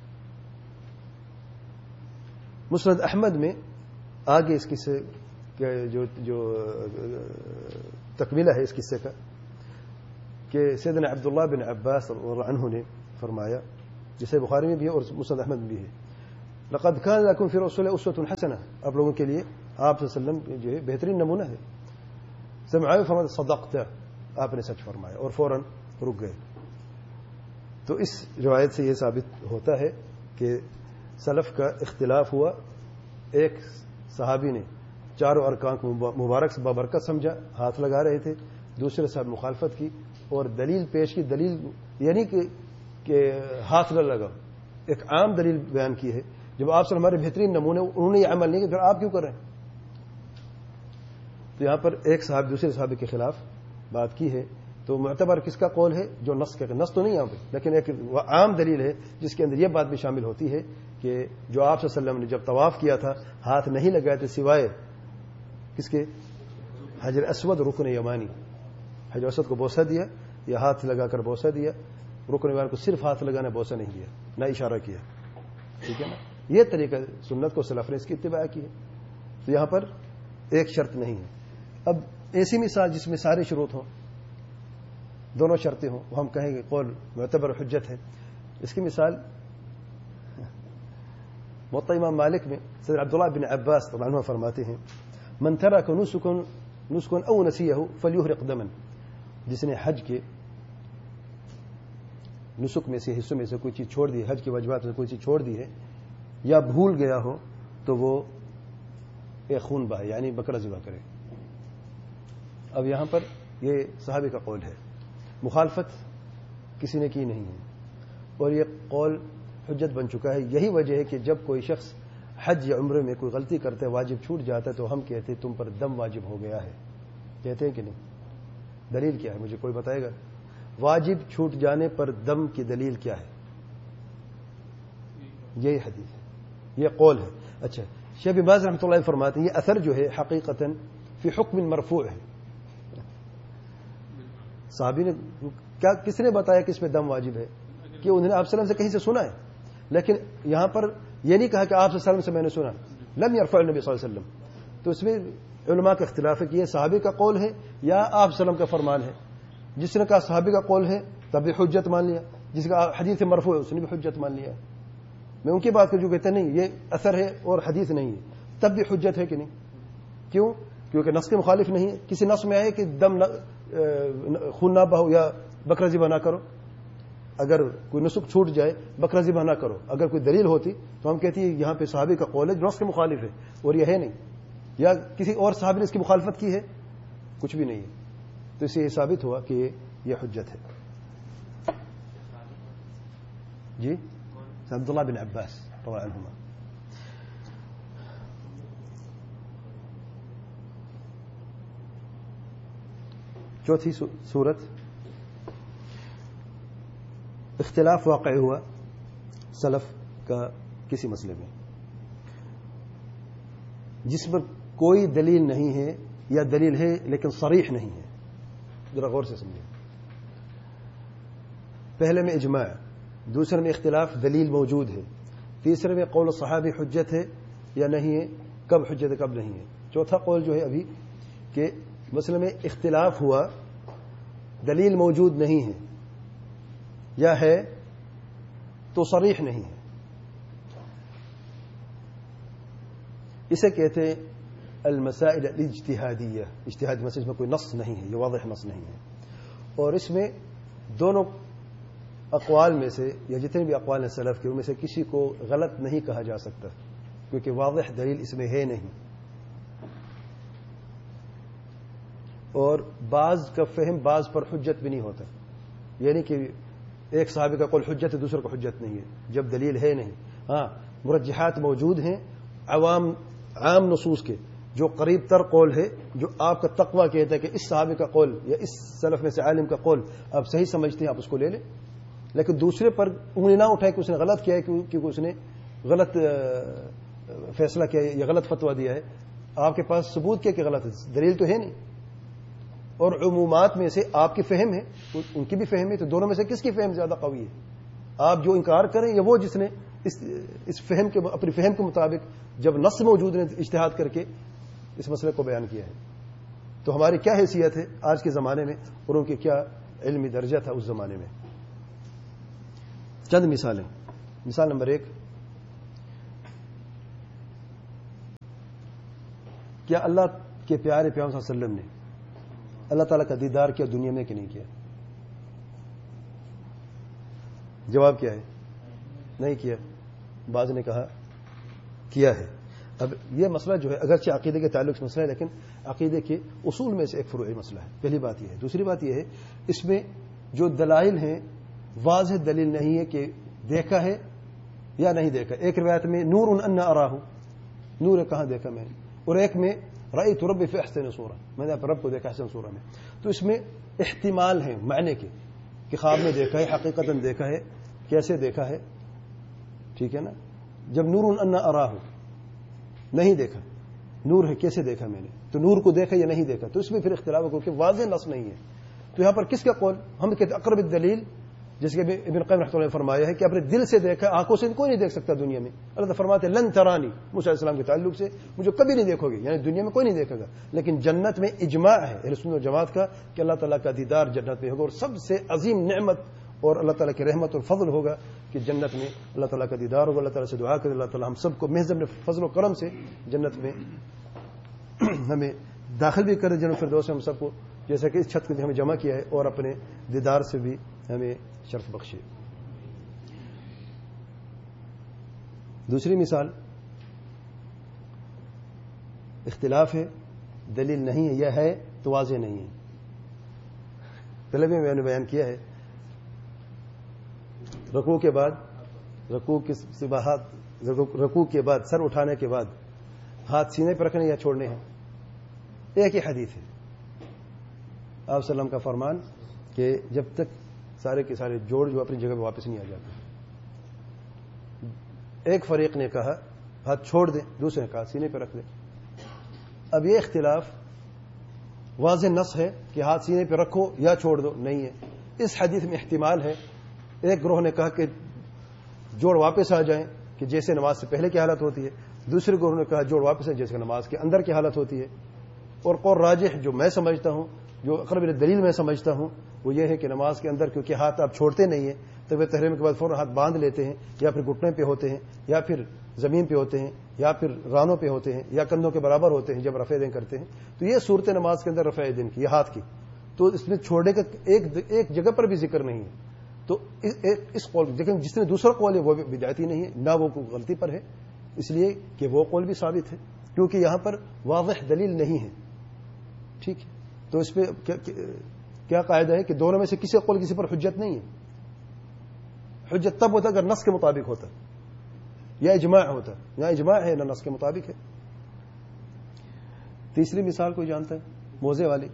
مسند احمد میں آگے اس قصے جو تکمیلہ ہے اس قصے کا، کہ سیدنا عبداللہ بن عباس رضی اللہ عنہ نے فرمایا، جسے بخاری میں بھی ہے اور مسند احمد میں بھی ہے، لقد كان لكم في رسول اسوة حسنہ، آپ لوگوں کے لیے آپ صلی اللہ علیہ وسلم جو ہے بہترین نمونہ ہے. سمعوا فرمایا صدقت، آپ نے سچ فرمایا، اور فوراً رک گئے. تو اس روایت سے یہ ثابت ہوتا ہے کہ سلف کا اختلاف ہوا. ایک صحابی نے چاروں ارکان کو مبارک سے بابرکت سمجھا، ہاتھ لگا رہے تھے. دوسرے صاحب مخالفت کی اور دلیل پیش کی. دلیل یعنی کہ ہاتھ نہ لگا، ایک عام دلیل بیان کی ہے. جب آپ سے ہمارے بہترین نمونے، انہوں نے یہ عمل نہیں کیا، پھر آپ کیوں کر رہے ہیں؟ تو یہاں پر ایک صاحب دوسرے صحابی کے خلاف بات کی ہے. تو معتبر کس کا قول ہے؟ جو نص کا، نص تو نہیں یہاں پہ، لیکن ایک عام دلیل ہے جس کے اندر یہ بات بھی شامل ہوتی ہے کہ جو آپ صلی اللہ علیہ وسلم نے جب طواف کیا تھا ہاتھ نہیں لگائے تھے سوائے کس کے؟ حجر اسود، رکن یمانی. حجر اسود کو بوسہ دیا یا ہاتھ لگا کر بوسہ دیا. رکن یمانی کو صرف ہاتھ لگانا، بوسہ نہیں دیا، نہ اشارہ کیا. ٹھیک ہے نا؟ یہ طریقہ سنت کو سلف نے اس کی اتباع کی ہے. تو یہاں پر ایک شرط نہیں ہے. اب ایسی مثال جس میں سارے شروط ہوں، دونوں شرطیں ہوں، وہ ہم کہیں گے قول معتبر حجت ہے. اس کی مثال موطا امام مالک میں سید عبداللہ بن عباس طبعا عنہ فرماتے ہیں من ترک نسکن او نسیہ فلیحرق دما، جس نے حج کے نسک میں سے، حصوں میں سے کوئی چیز چھوڑ دی، حج کے واجبات میں کوئی چیز چھوڑ دی ہے یا بھول گیا ہو تو وہ ایک خون بہائے، یعنی بکرا ذبح کرے. اب یہاں پر یہ صحابی کا قول ہے، مخالفت کسی نے کی نہیں ہے، اور یہ قول حجت بن چکا ہے. یہی وجہ ہے کہ جب کوئی شخص حج یا عمرے میں کوئی غلطی کرتا ہے، واجب چھوٹ جاتا ہے، تو ہم کہتے ہیں تم پر دم واجب ہو گیا ہے. کہتے ہیں کہ نہیں؟ دلیل کیا ہے؟ مجھے کوئی بتائے گا؟ واجب چھوٹ جانے پر دم کی دلیل کیا ہے؟ یہی حدیث ہے، یہ قول ہے. اچھا، شیخ بن باز رحمۃ اللہ علیہ فرماتے ہیں یہ اثر جو ہے حقیقتاً فی حکم مرفوع ہے. صحابی نے کیا، کس نے بتایا کہ اس پہ دم واجب ہے؟ کہ انہوں نے آپ صلی اللہ علیہ وسلم سے کہیں سے سنا ہے، لیکن یہاں پر یہ نہیں کہا کہ آپ صلی اللہ علیہ وسلم سے میں نے سنا. لم یرفع النبی صلی اللہ علیہ وسلم. تو اس میں علماء کا اختلاف ہے کہ یہ صحابی کا قول ہے یا آپ صلی اللہ علیہ وسلم کا فرمان ہے. جس نے کہا صحابی کا قول ہے تب بھی حجت مان لیا، جس کا حدیث مرفوع ہے اس نے بھی حجت مان لیا. میں ان کی بات کر جو کہتے نہیں یہ اثر ہے اور حدیث نہیں ہے، تب بھی حجت ہے کہ نہیں؟ کیوں؟ کیونکہ نص کے مخالف نہیں ہے. کسی نص میں آئے کہ دم خون نہ بہو یا بکرا ذبح نہ کرو، اگر کوئی نسک چھوٹ جائے بکرا ذبح نہ کرو، اگر کوئی دلیل ہوتی تو ہم کہتی ہے یہاں پہ صحابی کا قول ہے جو نص کے مخالف ہے، اور یہ ہے نہیں، یا کسی اور صحابی نے اس کی مخالفت کی ہے، کچھ بھی نہیں ہے. تو اس سے یہ ثابت ہوا کہ یہ حجت ہے. جی عبداللہ بن عباس رضی اللہ عنہما. چوتھی صورت، اختلاف واقع ہوا سلف کا کسی مسئلے میں جس پر کوئی دلیل نہیں ہے یا دلیل ہے لیکن صریح نہیں ہے. ذرا غور سے سمجھیں. پہلے میں اجماع، دوسرے میں اختلاف دلیل موجود ہے، تیسرے میں قول صحابی حجت ہے یا نہیں ہے، کب حجت ہے کب نہیں ہے. چوتھا قول جو ہے ابھی کہ مسئلے میں اختلاف ہوا، دلیل موجود نہیں ہے یا ہے تو صریح نہیں ہے. اسے کہتے ہیں المسائل الاجتہادیہ. اجتہادی مسئلے میں کوئی نص نہیں ہے، یہ واضح نص نہیں ہے، اور اس میں دونوں اقوال میں سے یا جتنے بھی اقوال ہیں سلف کے ان میں سے کسی کو غلط نہیں کہا جا سکتا، کیونکہ واضح دلیل اس میں ہے نہیں. اور بعض کا فہم بعض پر حجت بھی نہیں ہوتا، یعنی کہ ایک صحابی کا قول حجت ہے دوسرے کو حجت نہیں ہے جب دلیل ہے نہیں. ہاں مرجحات موجود ہیں عام نصوص کے، جو قریب تر قول ہے، جو آپ کا تقوی کہتا ہے کہ اس صحابی کا قول یا اس سلف میں سے عالم کا قول آپ صحیح سمجھتے ہیں، آپ اس کو لے لیں. لیکن دوسرے پر انگلی نہ اٹھائے کہ اس نے غلط کیا ہے کیونکہ اس نے غلط فیصلہ کیا ہے یا غلط فتویٰ دیا ہے. آپ کے پاس ثبوت کیا کہ غلط ہے، دلیل تو ہے نہیں. اور عمومات میں سے آپ کی فہم ہے، ان کی بھی فہم ہے، تو دونوں میں سے کس کی فہم زیادہ قوی ہے؟ آپ جو انکار کریں یا وہ جس نے اس فہم کے اپنی فہم کے مطابق جب نص موجود نے اجتہاد کر کے اس مسئلے کو بیان کیا ہے. تو ہماری کیا حیثیت ہے آج کے زمانے میں اور ان کے کیا علمی درجہ تھا اس زمانے میں. چند مثالیں. مثال نمبر 1، کیا اللہ کے پیارے پیغمبر صلی اللہ علیہ وسلم نے اللہ تعالیٰ کا دیدار کیا دنیا میں کہ نہیں کیا؟ جواب کیا ہے؟ نہیں کیا. بعض نے کہا کیا ہے. اب یہ مسئلہ جو ہے اگرچہ عقیدے کے تعلق سے مسئلہ ہے، لیکن عقیدے کے اصول میں سے ایک فروعی مسئلہ ہے. پہلی بات یہ ہے. دوسری بات یہ ہے اس میں جو دلائل ہیں واضح دلیل نہیں ہے کہ دیکھا ہے یا نہیں دیکھا. ایک روایت میں نور ان اراہ، نور کہاں دیکھا میں نے، اور ایک میں رأیت ربی فی احسن صورہ، میں نے اپنے رب کو دیکھا احسن صورہ میں. تو اس میں احتمال ہے معنی کے کہ خواب میں دیکھا ہے، حقیقتاً دیکھا ہے، کیسے دیکھا ہے. ٹھیک ہے نا. جب نور ان اراہ نہیں دیکھا، نور ہے کیسے دیکھا میں نے، تو نور کو دیکھا یا نہیں دیکھا، تو اس میں پھر اختلاف ہو کہ واضح نص نہیں ہے. تو یہاں پر کس کا قول؟ ہم کہتے اقرب الدلیل، جس کے ابن قیم رحمۃ اللہ نے فرمایا ہے کہ اپنے دل سے دیکھا، آنکھوں سے کوئی نہیں دیکھ سکتا دنیا میں. اللہ تعالیٰ فرماتے ہیں لن ترانی، موسیٰ علیہ السلام کے تعلق سے مجھے کبھی نہیں دیکھو گے، یعنی دنیا میں کوئی نہیں دیکھے گا. لیکن جنت میں اجماع ہے اہل سنت و جماعت کا کہ اللہ تعالیٰ کا دیدار جنت میں ہوگا، اور سب سے عظیم نعمت اور اللہ تعالیٰ کی رحمت اور فضل ہوگا کہ جنت میں اللہ تعالیٰ کا دیدار ہوگا. اللہ تعالیٰ سے دعا کرے اللہ تعالیٰ ہم سب کو محض اپنے فضل و کرم سے جنت میں ہمیں داخل بھی کرے جنت الفردوس میں ہم سب کو، جیسا کہ اس چھت کے ہمیں جمع کیا ہے، اور اپنے دیدار سے بھی ہمیں شرف بخشے. دوسری مثال اختلاف ہے، دلیل نہیں ہے، یہ ہے تو واضح نہیں ہے. پہلے بھی میں نے بیان کیا ہے، رکوع کے بعد، رکوع کے بعد سر اٹھانے کے بعد ہاتھ سینے پر رکھنے یا چھوڑنے ہیں. ایک ہی حدیث ہے، آپ صلی اللہ علیہ وسلم کا فرمان کہ جب تک سارے کے سارے جوڑ جو اپنی جگہ پہ واپس نہیں آ جاتے. ایک فریق نے کہا ہاتھ چھوڑ دیں، دوسرے نے کہا سینے پہ رکھ دیں. اب یہ اختلاف واضح نص ہے کہ ہاتھ سینے پہ رکھو یا چھوڑ دو نہیں ہے. اس حدیث میں احتمال ہے. ایک گروہ نے کہا کہ جوڑ واپس آ جائیں کہ جیسے نماز سے پہلے کی حالت ہوتی ہے، دوسرے گروہ نے کہا جوڑ واپس آئیں جیسے نماز کے اندر کی حالت ہوتی ہے. اور قول راجح جو میں سمجھتا ہوں، جو اقرب دلیل میں سمجھتا ہوں، وہ یہ ہے کہ نماز کے اندر کیونکہ ہاتھ آپ چھوڑتے نہیں ہیں، تو وہ تحریم کے بعد فوراً ہاتھ باندھ لیتے ہیں، یا پھر گھٹنے پہ ہوتے ہیں، یا پھر زمین پہ ہوتے ہیں، یا پھر رانوں پہ ہوتے ہیں، یا کندھوں کے برابر ہوتے ہیں جب رفع دین کرتے ہیں. تو یہ صورت نماز کے اندر رفع دین کی، یہ ہاتھ کی، تو اس میں چھوڑنے کا ایک جگہ پر بھی ذکر نہیں ہے. تو اس قول، لیکن جس نے دوسرا قول ہے وہ بھی بدعتی نہیں ہے، نہ وہ غلطی پر ہے، اس لیے کہ وہ قول بھی ثابت ہے کیونکہ یہاں پر واضح دلیل نہیں ہے. ٹھیک ہے. تو اس پہ کیا قاعدہ ہے کہ دونوں میں سے کسی قول کسی پر حجت نہیں ہے. حجت تب ہوتا اگر نص کے مطابق ہوتا یا اجماع ہوتا، یا اجماع ہے نہ نص کے مطابق ہے. تیسری مثال کوئی جانتا ہے؟ موزے والی،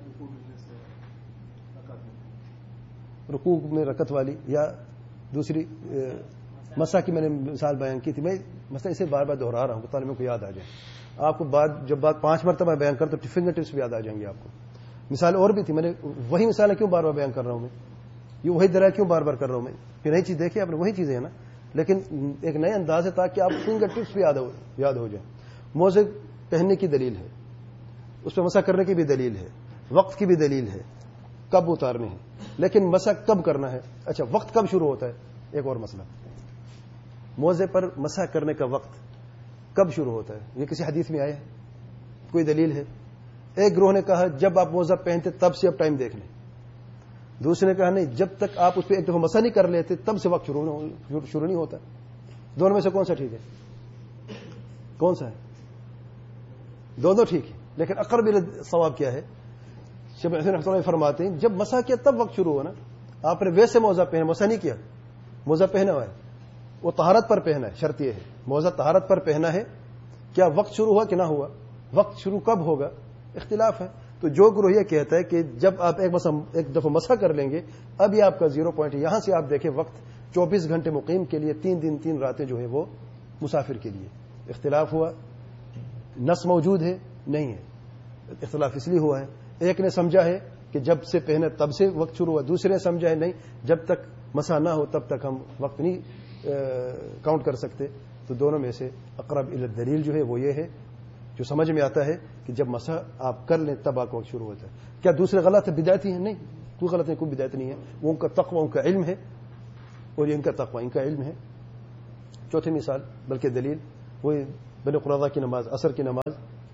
رکوع میں رکعت والی، یا دوسری مسح کی میں نے مثال بیان کی تھی. میں مثلا اسے بار بار دہرا رہا ہوں طالبوں کو یاد آ جائے. آپ کو جب بات 5 مرتبہ بیان کرتا تو فنگر ٹپس بھی یاد آ جائیں گے آپ کو. مثال اور بھی تھی، میں نے وہی مثالیں کیوں بار بار بیان کر رہا ہوں میں، یہ وہی دلائل کیوں بار بار کر رہا ہوں میں. پھر نئی چیز دیکھیے آپ نے، وہی چیزیں ہیں نا، لیکن ایک نئے انداز ہے تاکہ آپ فنگر ٹپس بھی یاد ہو جائیں. موزے پہننے کی دلیل ہے، اس پہ مسح کرنے کی بھی دلیل ہے، وقت کی بھی دلیل ہے، کب اتارنے ہیں. لیکن مسح کب کرنا ہے؟ اچھا وقت کب شروع ہوتا ہے؟ ایک اور مسئلہ، موزے پر مسح کرنے کا وقت کب شروع ہوتا ہے؟ یہ کسی حدیث میں آیا ہے؟ کوئی دلیل ہے؟ ایک گروہ نے کہا جب آپ موزہ پہنتے تب سے اب ٹائم دیکھ لیں. دوسرے نے کہا نہیں، جب تک آپ اس پہ ایک دفعہ مسح نہیں کر لیتے تب سے وقت شروع نہیں ہوتا. دونوں میں سے کون سا ٹھیک ہے؟ کون سا ہے؟ دونوں ٹھیک ہے، لیکن اقرب الصواب کیا ہے؟ شیخ حسین رحمۃ اللہ فرماتے ہیں جب مسح کیا تب وقت شروع ہوا نا. آپ نے ویسے موزہ پہنا، مسح نہیں کیا، موزہ پہنا ہوا ہے، وہ طہارت پر پہنا ہے. شرط یہ ہے موزہ طہارت پر پہنا ہے. کیا وقت شروع ہوا کہ نہ ہوا؟ وقت شروع کب ہوگا اختلاف ہے. تو جو گروہ یہ کہتا ہے کہ جب آپ ایک دفعہ مسح کر لیں گے اب یہ آپ کا 0 پوائنٹ ہے. یہاں سے آپ دیکھیں وقت 24 گھنٹے مقیم کے لیے، 3 دن 3 راتیں جو ہے وہ مسافر کے لیے. اختلاف ہوا، نص موجود ہے نہیں ہے. اختلاف اس لیے ہوا ہے ایک نے سمجھا ہے کہ جب سے پہنے تب سے وقت شروع ہوا، دوسرے نے سمجھا ہے نہیں جب تک مسح نہ ہو تب تک ہم وقت نہیں کاؤنٹ کر سکتے. تو دونوں میں سے اقرب الی الدلیل جو ہے وہ یہ ہے جو سمجھ میں آتا ہے کہ جب مسح آپ کر لیں تب آپ کا وقت شروع ہوتا ہے. کیا دوسرے غلط ہے، بدعتی ہیں؟ نہیں، کوئی غلط نہیں، کوئی بدعت نہیں ہے. وہ ان کا تقوی، ان کا علم ہے، اور یہ ان کا تقوی، ان کا علم ہے. چوتھی مثال بلکہ دلیل وہی بنی قریظہ کی نماز، عصر کی نماز.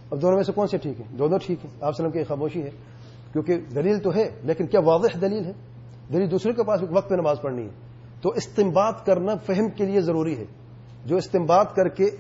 اب دونوں میں سے کون سے ٹھیک ہے؟ دونوں ٹھیک ہے. آپ وسلم کی خاموشی ہے کیونکہ دلیل تو ہے لیکن کیا واضح دلیل ہے؟ دلیل دوسرے کے پاس وقت پہ نماز پڑھنی ہے. تو استنباط کرنا فہم کے لیے ضروری ہے. جو استنباط کر کے